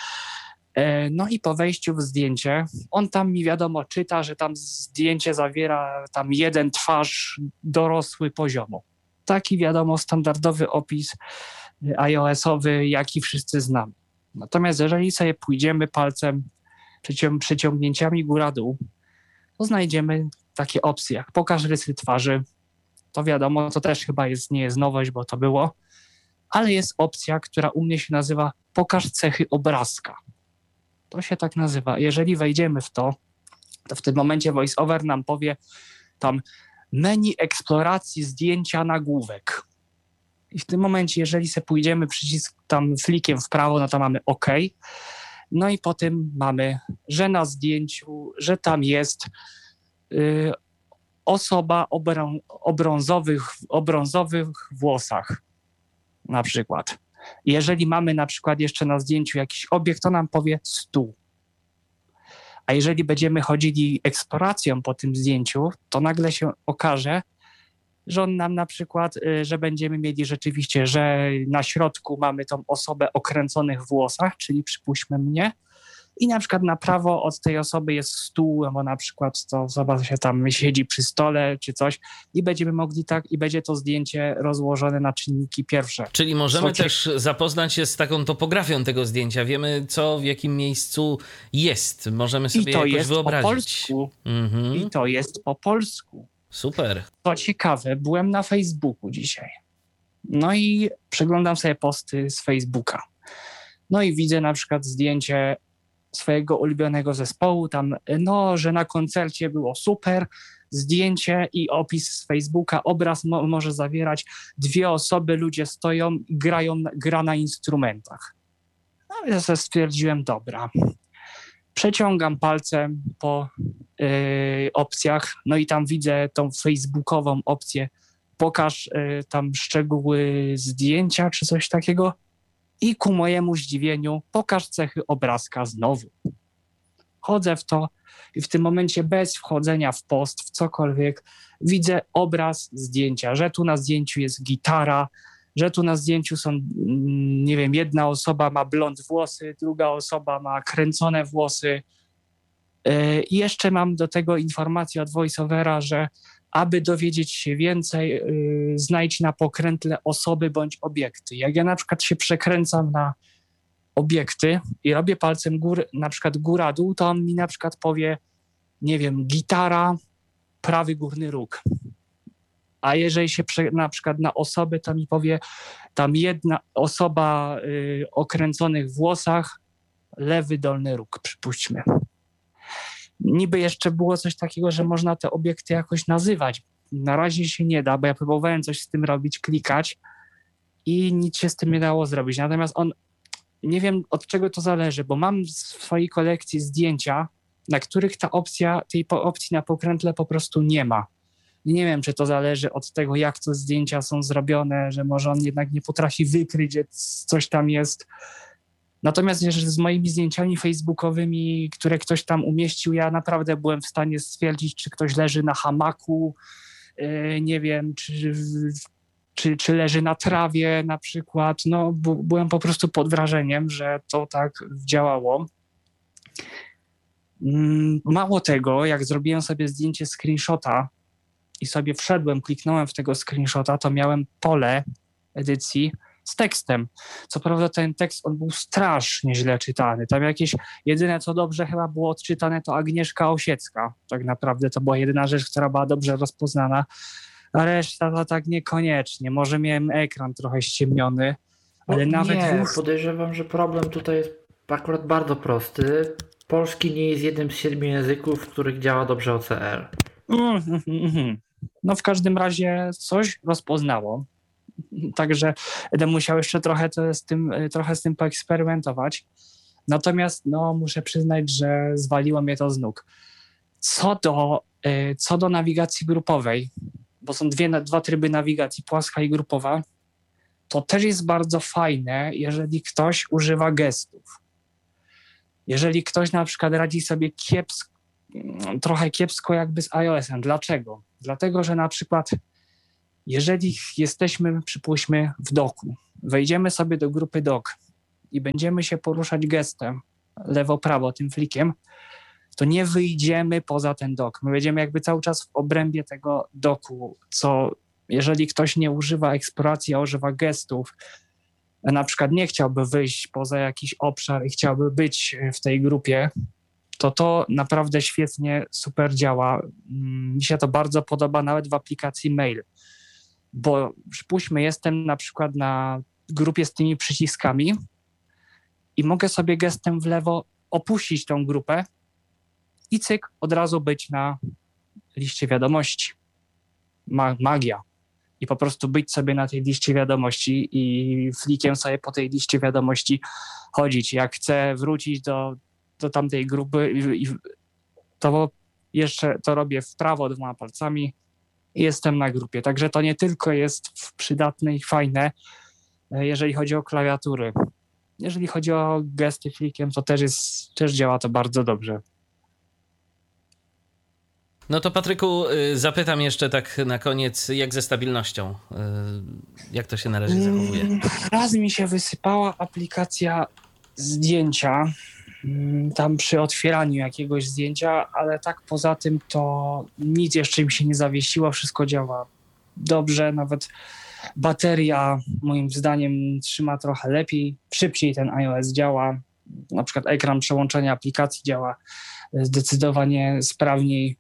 No i po wejściu w zdjęcie, on tam mi wiadomo czyta, że tam zdjęcie zawiera tam jeden twarz dorosły poziomo. Taki wiadomo standardowy opis iOS-owy, jaki wszyscy znamy. Natomiast jeżeli sobie pójdziemy palcem, przycią- przyciągnięciami góra-dół, to znajdziemy takie opcje jak pokaż rysy twarzy. To wiadomo, to też chyba jest, nie jest nowość, bo to było, ale jest opcja, która u mnie się nazywa pokaż cechy obrazka. To się tak nazywa. Jeżeli wejdziemy w to, to w tym momencie VoiceOver nam powie tam menu eksploracji zdjęcia nagłówek. I w tym momencie, jeżeli sobie pójdziemy przycisk tam flikiem w prawo, no to mamy OK. No i potem mamy, że na zdjęciu, że tam jest y, osoba o, brą, o, brązowych, o brązowych włosach na przykład. Jeżeli mamy na przykład jeszcze na zdjęciu jakiś obiekt, to nam powie stół. A jeżeli będziemy chodzili eksploracją po tym zdjęciu, to nagle się okaże, że on nam na przykład, że będziemy mieli rzeczywiście, że na środku mamy tą osobę o kręconych włosach, czyli przypuśćmy mnie, i na przykład na prawo od tej osoby jest stół, bo na przykład to osoba się tam siedzi przy stole czy coś i będziemy mogli tak, i będzie to zdjęcie rozłożone na czynniki pierwsze. Czyli możemy Słuchajcie, też zapoznać się z taką topografią tego zdjęcia. Wiemy, co w jakim miejscu jest. Możemy sobie i to jakoś jest wyobrazić. po polsku. Mhm. I to jest po polsku. Super. Co ciekawe, byłem na Facebooku dzisiaj. No i przeglądam sobie posty z Facebooka. No i widzę na przykład zdjęcie swojego ulubionego zespołu, tam no, że na koncercie było super, zdjęcie i opis z Facebooka, obraz mo- może zawierać dwie osoby, ludzie stoją i grają, gra na instrumentach. No ja sobie stwierdziłem, dobra. Przeciągam palcem po yy, opcjach, no i tam widzę tą facebookową opcję, pokaż yy, tam szczegóły zdjęcia czy coś takiego i ku mojemu zdziwieniu pokaż cechy obrazka znowu. Chodzę w to i w tym momencie bez wchodzenia w post, w cokolwiek, widzę obraz zdjęcia, że tu na zdjęciu jest gitara, że tu na zdjęciu są, nie wiem, jedna osoba ma blond włosy, druga osoba ma kręcone włosy. I jeszcze mam do tego informację od VoiceOvera, że aby dowiedzieć się więcej, znajdź na pokrętle osoby bądź obiekty. Jak ja na przykład się przekręcam na obiekty i robię palcem gór, na przykład góra-dół, to on mi na przykład powie, nie wiem, gitara, prawy górny róg. A jeżeli się prze, na przykład na osobę, to mi powie tam jedna osoba y, o kręconych włosach, lewy dolny róg, przypuśćmy. Niby jeszcze było coś takiego, że można te obiekty jakoś nazywać. Na razie się nie da, bo ja próbowałem coś z tym robić, klikać i nic się z tym nie dało zrobić. Natomiast on, nie wiem od czego to zależy, bo mam w swojej kolekcji zdjęcia, na których ta opcja, tej opcji na pokrętle po prostu nie ma. Nie wiem, czy to zależy od tego, jak to zdjęcia są zrobione, że może on jednak nie potrafi wykryć, że coś tam jest. Natomiast jeżeli z moimi zdjęciami facebookowymi, które ktoś tam umieścił, ja naprawdę byłem w stanie stwierdzić, czy ktoś leży na hamaku, yy, nie wiem, czy, czy, czy leży na trawie na przykład. No, bu- byłem po prostu pod wrażeniem, że to tak działało. Yy, mało tego, jak zrobiłem sobie zdjęcie screenshota i sobie wszedłem, kliknąłem w tego screenshota, to miałem pole edycji z tekstem. Co prawda ten tekst, on był strasznie źle czytany. Tam jakieś, jedyne co dobrze chyba było odczytane, to Agnieszka Osiecka. Tak naprawdę to była jedyna rzecz, która była dobrze rozpoznana, a reszta to tak niekoniecznie. Może miałem ekran trochę ściemniony, ale No, nawet... nie, w... podejrzewam, że problem tutaj jest akurat bardzo prosty. Polski nie jest jednym z siedmiu języków, w których działa dobrze O C R. No w każdym razie coś rozpoznało. Także będę musiał jeszcze trochę to z tym, trochę z tym poeksperymentować. Natomiast no, muszę przyznać, że zwaliło mnie to z nóg. Co do, co do nawigacji grupowej, bo są dwie, dwa tryby nawigacji, płaska i grupowa, to też jest bardzo fajne, jeżeli ktoś używa gestów. Jeżeli ktoś na przykład radzi sobie kiepsko, trochę kiepsko jakby z iOS-em. Dlaczego? Dlatego, że na przykład jeżeli jesteśmy, przypuśćmy, w doku, wejdziemy sobie do grupy dok i będziemy się poruszać gestem lewo-prawo, tym flikiem, to nie wyjdziemy poza ten dok. My będziemy jakby cały czas w obrębie tego doku, co jeżeli ktoś nie używa eksploracji, a używa gestów, na przykład nie chciałby wyjść poza jakiś obszar i chciałby być w tej grupie, to to naprawdę świetnie, super działa. Mi się to bardzo podoba nawet w aplikacji Mail, bo przypuśćmy, jestem na przykład na grupie z tymi przyciskami i mogę sobie gestem w lewo opuścić tą grupę i cyk, od razu być na liście wiadomości. Ma- magia. I po prostu być sobie na tej liście wiadomości i flikiem sobie po tej liście wiadomości chodzić. Jak chcę wrócić do, do tamtej grupy, i, i to jeszcze to robię w prawo dwoma palcami i jestem na grupie. Także to nie tylko jest przydatne i fajne, jeżeli chodzi o klawiatury. Jeżeli chodzi o gesty flikiem, to też, jest, też działa to bardzo dobrze. No to Patryku, zapytam jeszcze tak na koniec, jak ze stabilnością? Jak to się na razie zachowuje? Raz mi się wysypała aplikacja zdjęcia, tam przy otwieraniu jakiegoś zdjęcia, ale tak poza tym to nic jeszcze mi się nie zawiesiło, wszystko działa dobrze, nawet bateria moim zdaniem trzyma trochę lepiej, szybciej ten iOS działa, na przykład ekran przełączenia aplikacji działa zdecydowanie sprawniej.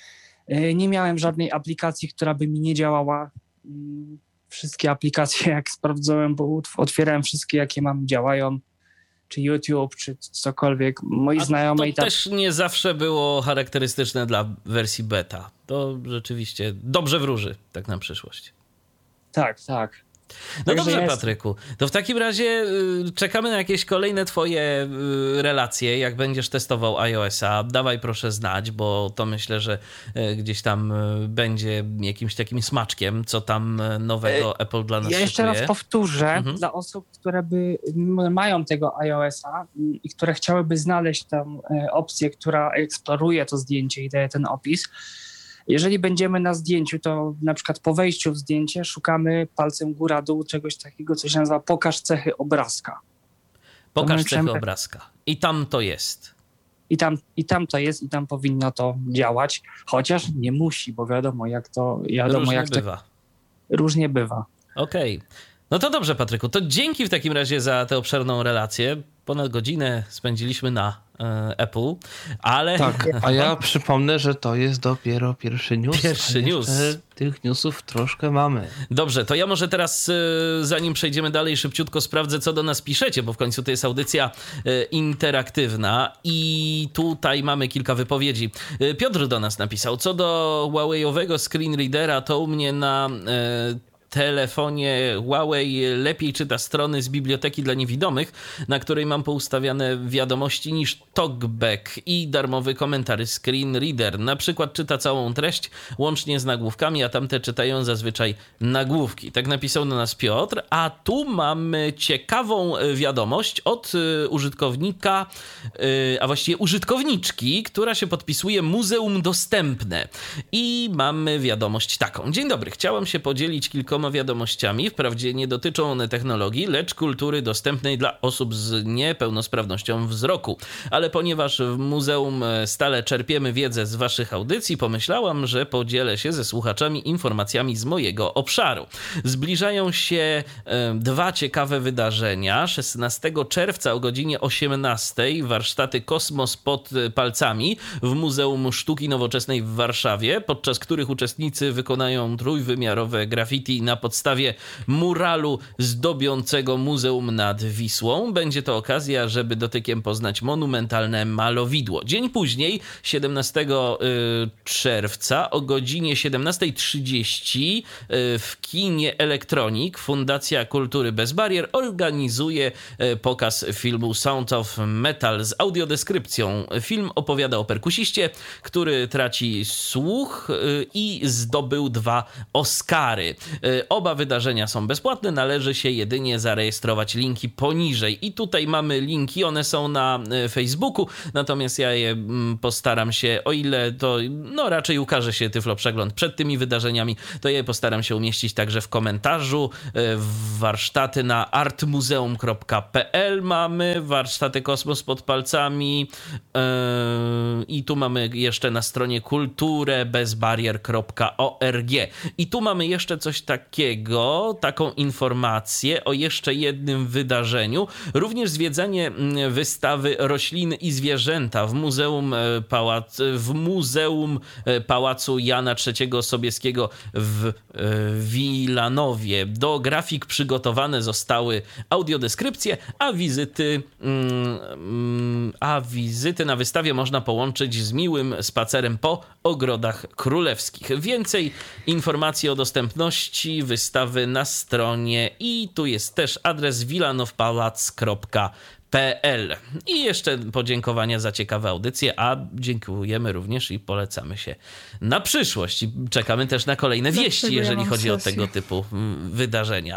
Nie miałem żadnej aplikacji, która by mi nie działała. Wszystkie aplikacje, jak sprawdzałem, bo otwierałem wszystkie, jakie mam, działają. Czy YouTube, czy cokolwiek. Moi A znajomi... to i tak... też nie zawsze było charakterystyczne dla wersji beta. To rzeczywiście dobrze wróży, tak na przyszłość. Tak, tak. No Także dobrze, jest... Patryku. To w takim razie y, czekamy na jakieś kolejne twoje y, relacje, jak będziesz testował iOS-a. Dawaj proszę znać, bo to myślę, że y, gdzieś tam y, będzie jakimś takim smaczkiem, co tam y, nowego e, Apple dla nas Ja jeszcze szykuje. raz powtórzę, mhm. dla osób, które by m, mają tego iOS-a i które chciałyby znaleźć tam e, opcję, która eksploruje to zdjęcie i daje ten opis. Jeżeli będziemy na zdjęciu, to na przykład po wejściu w zdjęcie szukamy palcem góra-dół czegoś takiego, co się nazywa pokaż cechy obrazka. Pokaż To cechy możemy... obrazka. I tam to jest. I tam, I tam to jest, i tam powinno to działać, chociaż nie musi, bo wiadomo jak to... Wiadomo, Różnie jak bywa. To, różnie bywa. Okej. Okay. No to dobrze, Patryku. To dzięki w takim razie za tę obszerną relację. Ponad godzinę spędziliśmy na e, Apple, ale... Tak, a ja przypomnę, że to jest dopiero pierwszy news. Pierwszy news. Tych newsów troszkę mamy. Dobrze, to ja może teraz, zanim przejdziemy dalej, szybciutko sprawdzę, co do nas piszecie, bo w końcu to jest audycja interaktywna i tutaj mamy kilka wypowiedzi. Piotr do nas napisał, co do Huawei'owego screen readera, to u mnie na... telefonie Huawei lepiej czyta strony z biblioteki dla niewidomych, na której mam poustawiane wiadomości, niż TalkBack i darmowy komentarz Screen Reader. Na przykład czyta całą treść łącznie z nagłówkami, a tamte czytają zazwyczaj nagłówki. Tak napisał do nas Piotr, a tu mamy ciekawą wiadomość od użytkownika, a właściwie użytkowniczki, która się podpisuje Muzeum Dostępne. I mamy wiadomość taką. Dzień dobry, chciałam się podzielić kilkoma wiadomościami. Wprawdzie nie dotyczą one technologii, lecz kultury dostępnej dla osób z niepełnosprawnością wzroku. Ale ponieważ w muzeum stale czerpiemy wiedzę z waszych audycji, pomyślałam, że podzielę się ze słuchaczami informacjami z mojego obszaru. Zbliżają się e, dwa ciekawe wydarzenia. szesnastego czerwca o godzinie osiemnastej warsztaty Kosmos pod palcami w Muzeum Sztuki Nowoczesnej w Warszawie, podczas których uczestnicy wykonają trójwymiarowe graffiti na na podstawie muralu zdobiącego Muzeum nad Wisłą. Będzie to okazja, żeby dotykiem poznać monumentalne malowidło. Dzień później, siedemnastego czerwca o godzinie siedemnasta trzydzieści w kinie Elektronik Fundacja Kultury Bez Barier organizuje pokaz filmu Sound of Metal z audiodeskrypcją. Film opowiada o perkusiście, który traci słuch i zdobył dwa Oscary. Oba wydarzenia są bezpłatne, należy się jedynie zarejestrować. Linki poniżej. I tutaj mamy linki, one są na Facebooku, natomiast ja je postaram się, o ile to no raczej ukaże się Tyflo Przegląd przed tymi wydarzeniami, to ja je postaram się umieścić także w komentarzu. Warsztaty na artmuzeum kropka p l mamy, warsztaty Kosmos pod palcami i tu mamy jeszcze na stronie kulturę bez barier kropka org. I tu mamy jeszcze coś takiego, taką informację o jeszcze jednym wydarzeniu. Również zwiedzanie wystawy Rośliny i Zwierzęta w Muzeum, Pałac, w Muzeum Pałacu Jana trzeciego Sobieskiego w Wilanowie. Do grafik przygotowane zostały audiodeskrypcje, a wizyty, a wizyty na wystawie można połączyć z miłym spacerem po ogrodach królewskich. Więcej informacji o dostępności wystawy na stronie i tu jest też adres wilanowpalac kropka p l. I jeszcze podziękowania za ciekawe audycje, a dziękujemy również i polecamy się na przyszłość. I czekamy też na kolejne Dlaczego wieści, ja jeżeli mam chodzi o sesję? tego typu wydarzenia.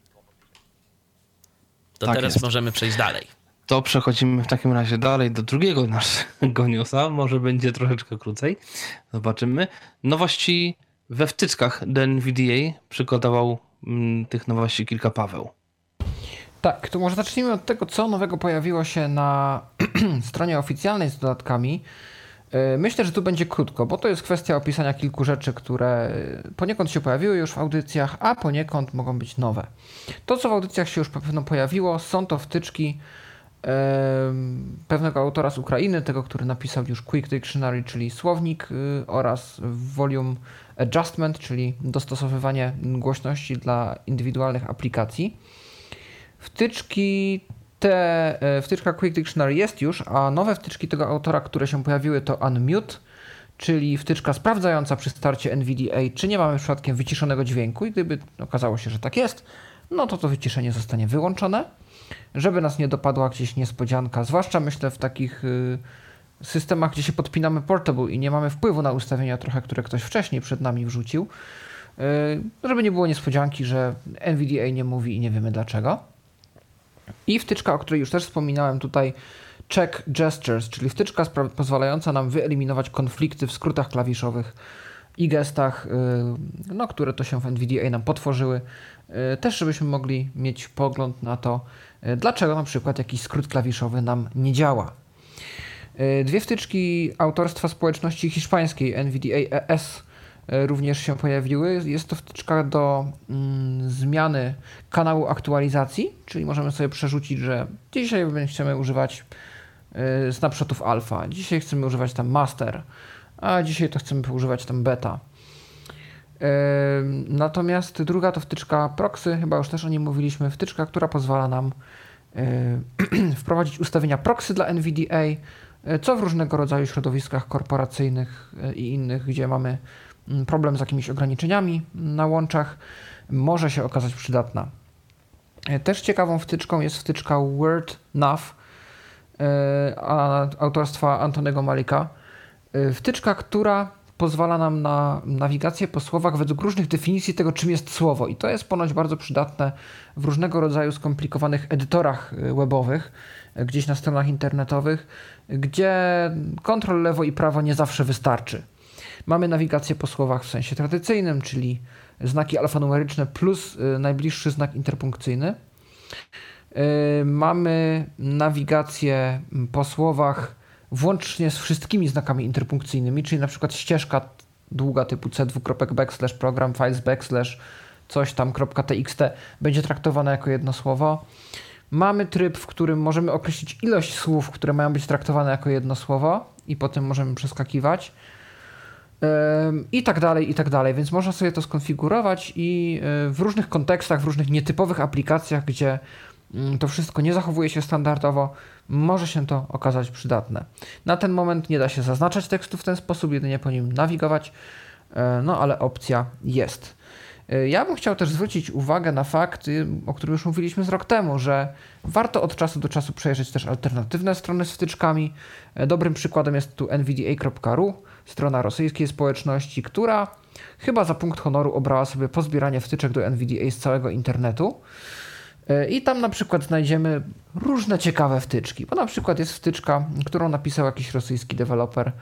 To Tak teraz jest. możemy przejść dalej. To przechodzimy w takim razie dalej do drugiego naszego newsa. Może będzie troszeczkę krócej. Zobaczymy. Nowości we wtyczkach. The N V D A przygotował mm, tych nowości kilka Paweł. Tak, to może zacznijmy od tego, co nowego pojawiło się na stronie oficjalnej z dodatkami. Yy, Myślę, że tu będzie krótko, bo to jest kwestia opisania kilku rzeczy, które poniekąd się pojawiły już w audycjach, a poniekąd mogą być nowe. To, co w audycjach się już pewno pojawiło, są to wtyczki yy, pewnego autora z Ukrainy, tego, który napisał już Quick Dictionary, czyli słownik, yy, oraz Volume Adjustment, czyli dostosowywanie głośności dla indywidualnych aplikacji. Wtyczki te, wtyczka Quick Dictionary jest już, a nowe wtyczki tego autora, które się pojawiły, to Unmute, czyli wtyczka sprawdzająca przy starcie N V D A, czy nie mamy przypadkiem wyciszonego dźwięku i gdyby okazało się, że tak jest, no to to wyciszenie zostanie wyłączone, żeby nas nie dopadła gdzieś niespodzianka, zwłaszcza myślę w takich y, systemach, gdzie się podpinamy portable i nie mamy wpływu na ustawienia trochę, które ktoś wcześniej przed nami wrzucił, y, żeby nie było niespodzianki, że N V D A nie mówi i nie wiemy dlaczego. I wtyczka, o której już też wspominałem tutaj, Check Gestures, czyli wtyczka spra- pozwalająca nam wyeliminować konflikty w skrótach klawiszowych i gestach, yy, no, które to się w N V D A nam potworzyły. Yy, też żebyśmy mogli mieć pogląd na to, yy, dlaczego na przykład jakiś skrót klawiszowy nam nie działa. Yy, dwie wtyczki autorstwa społeczności hiszpańskiej N V D A E S również się pojawiły. Jest to wtyczka do mm, zmiany kanału aktualizacji, czyli możemy sobie przerzucić, że dzisiaj chcemy używać y, snapshotów alfa, dzisiaj chcemy używać tam master, a dzisiaj to chcemy używać tam beta. Y, natomiast druga to wtyczka proxy, chyba już też o niej mówiliśmy, wtyczka, która pozwala nam y, wprowadzić ustawienia proxy dla N V D A, y, co w różnego rodzaju środowiskach korporacyjnych y, i innych, gdzie mamy problem z jakimiś ograniczeniami na łączach, może się okazać przydatna. Też ciekawą wtyczką jest wtyczka WordNav autorstwa Antonego Malika. Wtyczka, która pozwala nam na nawigację po słowach według różnych definicji tego, czym jest słowo. I to jest ponoć bardzo przydatne w różnego rodzaju skomplikowanych edytorach webowych, gdzieś na stronach internetowych, gdzie kontrol lewo i prawo nie zawsze wystarczy. Mamy nawigację po słowach w sensie tradycyjnym, czyli znaki alfanumeryczne plus y, najbliższy znak interpunkcyjny. Y, mamy nawigację po słowach włącznie z wszystkimi znakami interpunkcyjnymi, czyli na przykład ścieżka długa typu c dwukropek backslash program files backslash coś tam .txt będzie traktowana jako jedno słowo. Mamy tryb, w którym możemy określić ilość słów, które mają być traktowane jako jedno słowo i potem możemy przeskakiwać. i tak dalej, i tak dalej. Więc można sobie to skonfigurować i w różnych kontekstach, w różnych nietypowych aplikacjach, gdzie to wszystko nie zachowuje się standardowo, może się to okazać przydatne. Na ten moment nie da się zaznaczać tekstu w ten sposób, jedynie po nim nawigować, no ale opcja jest. Ja bym chciał też zwrócić uwagę na fakt, o którym już mówiliśmy z rok temu, że warto od czasu do czasu przejrzeć też alternatywne strony z wtyczkami. Dobrym przykładem jest tu N V D A kropka R U, strona rosyjskiej społeczności, która chyba za punkt honoru obrała sobie pozbieranie wtyczek do N V D A z całego internetu. I tam na przykład znajdziemy różne ciekawe wtyczki, bo na przykład jest wtyczka, którą napisał jakiś rosyjski deweloper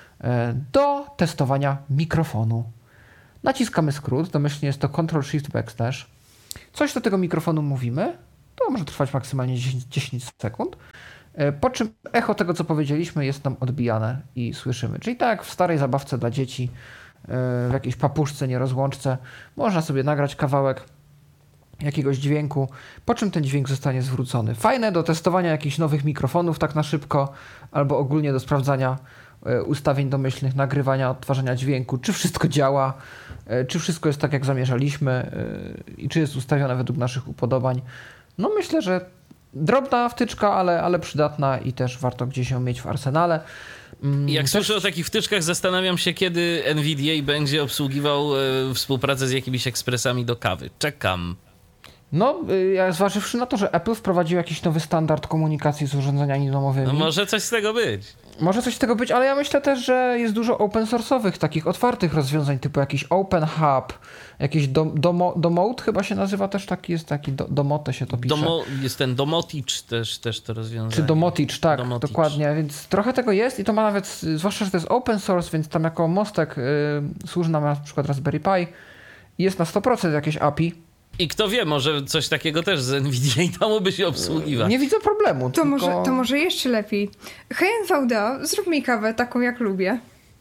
do testowania mikrofonu. Naciskamy skrót, domyślnie jest to control shift backslash. Coś do tego mikrofonu mówimy, to może trwać maksymalnie dziesięć sekund, po czym echo tego, co powiedzieliśmy, jest nam odbijane i słyszymy. Czyli tak jak w starej zabawce dla dzieci, w jakiejś papuszce, nierozłączce, można sobie nagrać kawałek jakiegoś dźwięku, po czym ten dźwięk zostanie zwrócony. Fajne do testowania jakichś nowych mikrofonów tak na szybko, albo ogólnie do sprawdzania ustawień domyślnych, nagrywania, odtwarzania dźwięku, czy wszystko działa, czy wszystko jest tak, jak zamierzaliśmy i czy jest ustawione według naszych upodobań. No myślę, że drobna wtyczka, ale, ale przydatna i też warto gdzieś ją mieć w arsenale. Jak też... słyszę o takich wtyczkach, zastanawiam się, kiedy N V D A będzie obsługiwał e, współpracę z jakimiś ekspresami do kawy. Czekam. No, ja zważywszy na to, że Apple wprowadził jakiś nowy standard komunikacji z urządzeniami domowymi. No może coś z tego być. Może coś z tego być, ale ja myślę też, że jest dużo open source'owych, takich otwartych rozwiązań, typu jakiś Open Hub, jakiś dom, domo, Domote chyba się nazywa też taki, jest taki, do, Domote się to pisze. Domo, jest ten Domotic też, też to rozwiązanie. Czy Domotic, tak, Domotic. Dokładnie, więc trochę tego jest i to ma nawet, zwłaszcza, że to jest open source, więc tam jako mostek yy, służy nam na przykład Raspberry Pi i jest na sto procent jakieś A P I. I kto wie, może coś takiego też z N V D A dałoby się obsługiwać. Nie widzę problemu. To, tylko... może, to może jeszcze lepiej. Hej N V D A, zrób mi kawę taką jak lubię.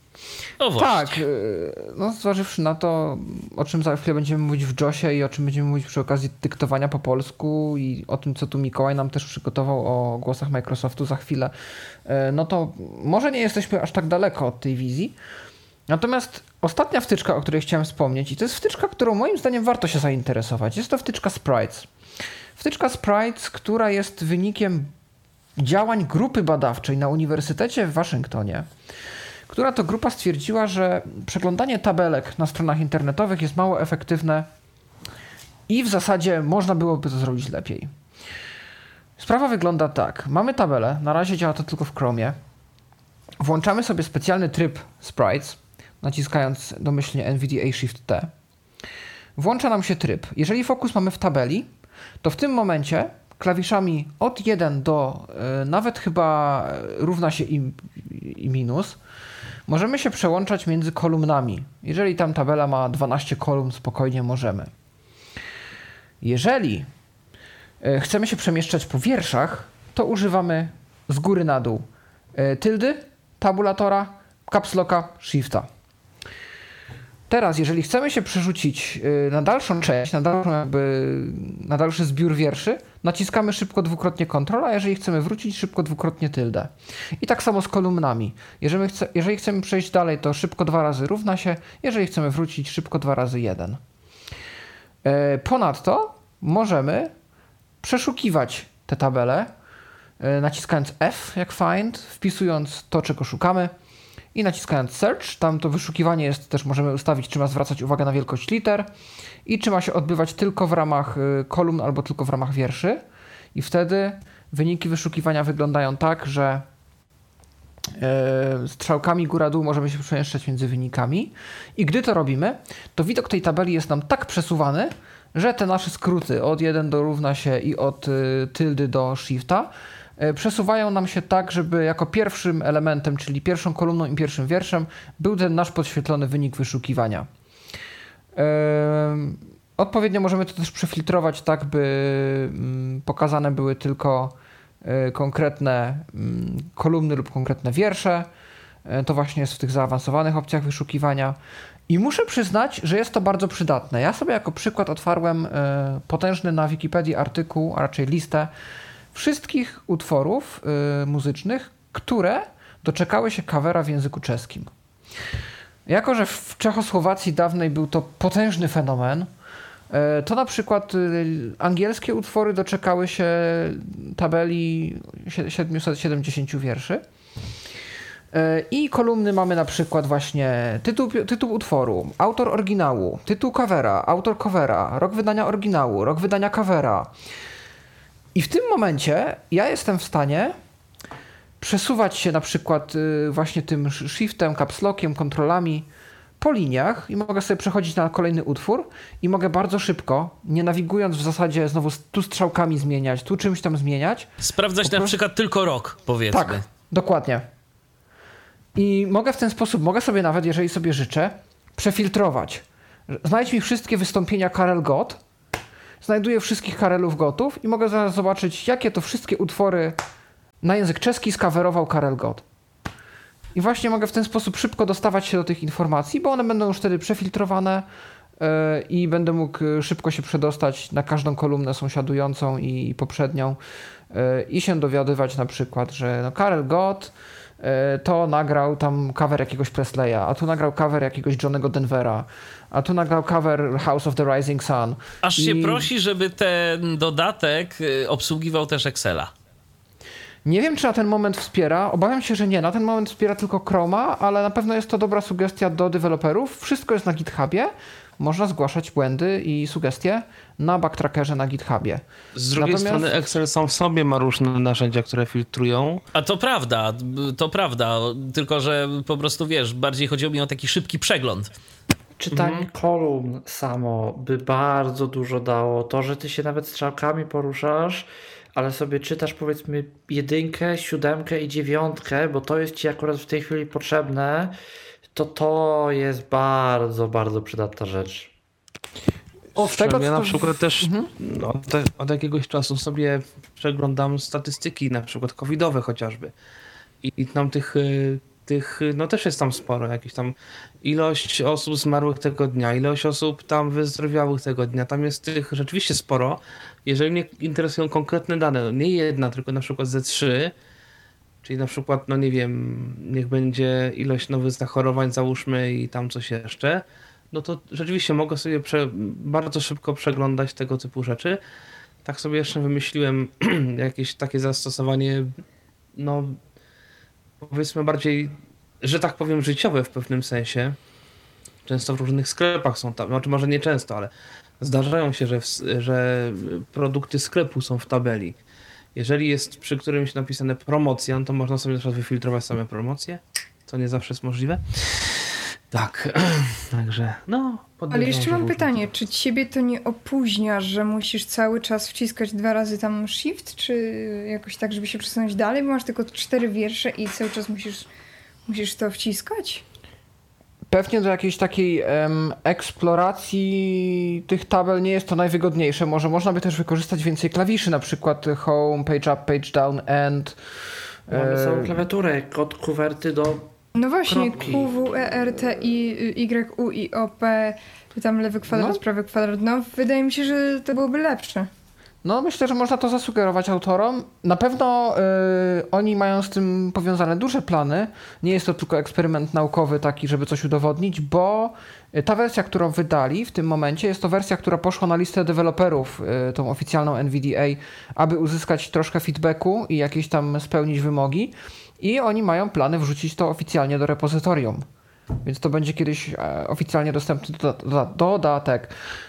O właśnie. Tak, no zważywszy na to, o czym za chwilę będziemy mówić w JOSie i o czym będziemy mówić przy okazji dyktowania po polsku i o tym, co tu Mikołaj nam też przygotował o głosach Microsoftu za chwilę, no to może nie jesteśmy aż tak daleko od tej wizji. Natomiast ostatnia wtyczka, o której chciałem wspomnieć, i to jest wtyczka, którą moim zdaniem warto się zainteresować, jest to wtyczka Sprites. Wtyczka Sprites, która jest wynikiem działań grupy badawczej na Uniwersytecie w Waszyngtonie, która to grupa stwierdziła, że przeglądanie tabelek na stronach internetowych jest mało efektywne i w zasadzie można byłoby to zrobić lepiej. Sprawa wygląda tak. Mamy tabelę, na razie działa to tylko w Chromie. Włączamy sobie specjalny tryb Sprites, naciskając domyślnie N V D A Shift T. Włącza nam się tryb. Jeżeli fokus mamy w tabeli, to w tym momencie klawiszami od jeden do y, nawet chyba równa się i, i minus, możemy się przełączać między kolumnami. Jeżeli tam tabela ma dwanaście kolumn, spokojnie możemy. Jeżeli y, chcemy się przemieszczać po wierszach, to używamy z góry na dół y, tyldy, tabulatora, caps locka, shifta. Teraz, jeżeli chcemy się przerzucić na dalszą część, na, dalszą jakby, na dalszy zbiór wierszy, naciskamy szybko dwukrotnie Ctrl, a jeżeli chcemy wrócić, szybko dwukrotnie tyldę. I tak samo z kolumnami. Jeżeli, chce, jeżeli chcemy przejść dalej, to szybko dwa razy równa się, jeżeli chcemy wrócić, szybko dwa razy jeden. Ponadto możemy przeszukiwać te tabele, naciskając F jak find, wpisując to, czego szukamy, i naciskając search, tam to wyszukiwanie jest, też możemy ustawić, czy ma zwracać uwagę na wielkość liter i czy ma się odbywać tylko w ramach kolumn albo tylko w ramach wierszy. I wtedy wyniki wyszukiwania wyglądają tak, że yy, strzałkami góra-dół możemy się przemieszczać między wynikami i gdy to robimy, to widok tej tabeli jest nam tak przesuwany, że te nasze skróty od jeden do równa się i od y, tyldy do shifta przesuwają nam się tak, żeby jako pierwszym elementem, czyli pierwszą kolumną i pierwszym wierszem, był ten nasz podświetlony wynik wyszukiwania. Yy, odpowiednio możemy to też przefiltrować tak, by yy, pokazane były tylko yy, konkretne yy, kolumny lub konkretne wiersze. Yy, to właśnie jest w tych zaawansowanych opcjach wyszukiwania. I muszę przyznać, że jest to bardzo przydatne. Ja sobie jako przykład otwarłem yy, potężny na Wikipedii artykuł, a raczej listę wszystkich utworów y, muzycznych, które doczekały się covera w języku czeskim. Jako że w Czechosłowacji dawnej był to potężny fenomen, to na przykład angielskie utwory doczekały się tabeli siedemset siedemdziesiąt wierszy. I kolumny mamy na przykład właśnie tytuł, tytuł utworu, autor oryginału, tytuł covera, autor covera, rok wydania oryginału, rok wydania covera. I w tym momencie ja jestem w stanie przesuwać się na przykład właśnie tym shiftem, caps lockiem, kontrolami po liniach i mogę sobie przechodzić na kolejny utwór i mogę bardzo szybko, nie nawigując w zasadzie znowu tu strzałkami zmieniać, tu czymś tam zmieniać. Sprawdzać po na prostu... przykład tylko rok, powiedzmy. Tak, dokładnie. I mogę w ten sposób, mogę sobie nawet, jeżeli sobie życzę, przefiltrować. Znajdź mi wszystkie wystąpienia Karel Gott, znajduję wszystkich Karelów Gottów i mogę zaraz zobaczyć, jakie to wszystkie utwory na język czeski skawerował Karel Gott. I właśnie mogę w ten sposób szybko dostawać się do tych informacji, bo one będą już wtedy przefiltrowane yy, i będę mógł szybko się przedostać na każdą kolumnę sąsiadującą i, i poprzednią yy, i się dowiadywać na przykład, że no Karel Gott yy, to nagrał tam cover jakiegoś Presleya, a tu nagrał cover jakiegoś Johnnego Denvera, a tu nagrał cover House of the Rising Sun. Aż I... się prosi, żeby ten dodatek obsługiwał też Excela. Nie wiem, czy na ten moment wspiera. Obawiam się, że nie. Na ten moment wspiera tylko Chroma, ale na pewno jest to dobra sugestia do deweloperów. Wszystko jest na GitHubie. Można zgłaszać błędy i sugestie na backtrackerze na GitHubie. Z drugiej Natomiast... strony Excel sam w sobie ma różne narzędzia, które filtrują. A to prawda, to prawda. Tylko że po prostu wiesz, bardziej chodziło mi o taki szybki przegląd. Czytanie Mhm. kolumn samo by bardzo dużo dało. To, że ty się nawet strzałkami poruszasz, ale sobie czytasz powiedzmy jedynkę, siódemkę i dziewiątkę, bo to jest ci akurat w tej chwili potrzebne, to to jest bardzo, bardzo przydatna rzecz. Owszem, tego, ja co- na przykład też Mhm. no, od, od jakiegoś czasu sobie przeglądam statystyki, na przykład covidowe chociażby. I, i tam tych, y, tych, y, no też jest tam sporo, jakieś tam ilość osób zmarłych tego dnia, ilość osób tam wyzdrowiałych tego dnia, tam jest tych rzeczywiście sporo. Jeżeli mnie interesują konkretne dane, no nie jedna, tylko na przykład ze trzy, czyli na przykład, no nie wiem, niech będzie ilość nowych zachorowań, załóżmy i tam coś jeszcze, no to rzeczywiście mogę sobie prze, bardzo szybko przeglądać tego typu rzeczy. Tak sobie jeszcze wymyśliłem jakieś takie zastosowanie, no powiedzmy bardziej, że tak powiem, życiowe w pewnym sensie. Często w różnych sklepach są tam, znaczy może nie często, ale zdarzają się, że, w, że produkty sklepu są w tabeli. Jeżeli jest przy którymś napisane promocja, no to można sobie na przykład wyfiltrować same promocje, co nie zawsze jest możliwe. Tak, także no. Ale jeszcze mam różne pytanie, czy ciebie to nie opóźnia, że musisz cały czas wciskać dwa razy tam shift, czy jakoś tak, żeby się przesunąć dalej, bo masz tylko cztery wiersze i cały czas musisz, musisz to wciskać? Pewnie do jakiejś takiej em, eksploracji tych tabel nie jest to najwygodniejsze. Może można by też wykorzystać więcej klawiszy, na przykład home, page up, page down, end. Mamy e, całą klawiaturę, kod kuwerty do... No właśnie, Kropki. Q, W, E, R, T, I, Y, U, I, O, P, czy tam lewy kwadrat, No. prawy kwadrat. No, wydaje mi się, że to byłoby lepsze. No myślę, że można to zasugerować autorom. Na pewno y, oni mają z tym powiązane duże plany. Nie jest to tylko eksperyment naukowy taki, żeby coś udowodnić, bo ta wersja, którą wydali w tym momencie, jest to wersja, która poszła na listę deweloperów, y, tą oficjalną N V D A, aby uzyskać troszkę feedbacku i jakieś tam spełnić wymogi. I oni mają plany wrzucić to oficjalnie do repozytorium. Więc to będzie kiedyś e, oficjalnie dostępny doda- doda- dodatek.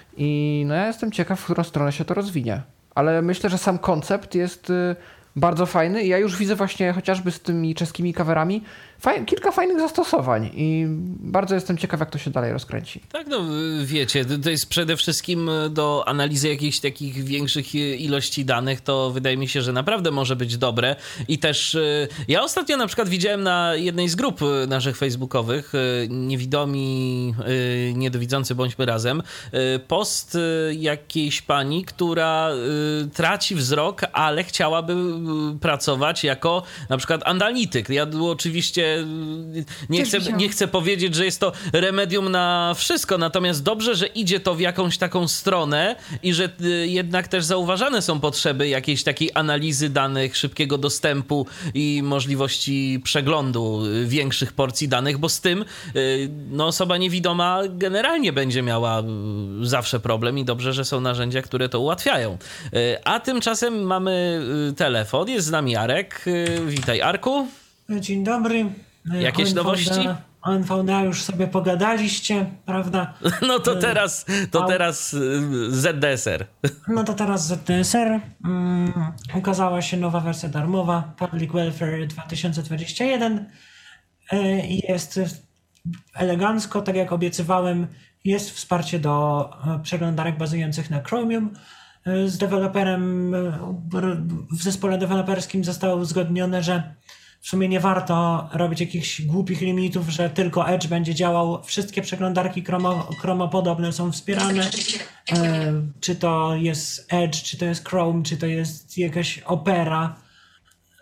I no ja jestem ciekaw, w którą stronę się to rozwinie. Ale myślę, że sam koncept jest y, bardzo fajny i ja już widzę właśnie chociażby z tymi czeskimi coverami faj- kilka fajnych zastosowań i bardzo jestem ciekaw, jak to się dalej rozkręci. Tak, no wiecie, to jest przede wszystkim do analizy jakichś takich większych ilości danych, to wydaje mi się, że naprawdę może być dobre i też ja ostatnio na przykład widziałem na jednej z grup naszych facebookowych, niewidomi, niedowidzący bądźmy razem, post jakiejś pani, która traci wzrok, ale chciałaby y, pracować jako na przykład analityk. Ja tu oczywiście y, nie Też chcę, widziałam. nie chcę powiedzieć, że jest to remedium na wszystko, natomiast dobrze, że idzie to w jakąś taką stronę i że y, jednak też zauważane są potrzeby jakiejś takiej analizy danych, szybkiego dostępu i możliwości przeglądu y, większych porcji danych, bo z tym y, no, osoba niewidoma generalnie będzie miała y, zawsze problem i dobrze, że są narzędzia, które to ułatwiają. Y, a tymczasem mamy y, telefon, jest z nami Arek. Y, witaj, Arku. Dzień dobry. Jakieś O N V D nowości? O N V D już sobie pogadaliście, prawda? No to teraz, to a- teraz y, Z D S R. No to teraz Z D S R. Mm, ukazała się nowa wersja darmowa, Public Welfare dwa tysiące dwadzieścia jeden. Y, Jest elegancko, tak jak obiecywałem, jest wsparcie do e, przeglądarek bazujących na Chromium. E, Z deweloperem, e, w zespole deweloperskim zostało uzgodnione, że w sumie nie warto robić jakichś głupich limitów, że tylko Edge będzie działał. Wszystkie przeglądarki chromo, chromopodobne są wspierane. E, czy to jest Edge, czy to jest Chrome, czy to jest jakaś Opera.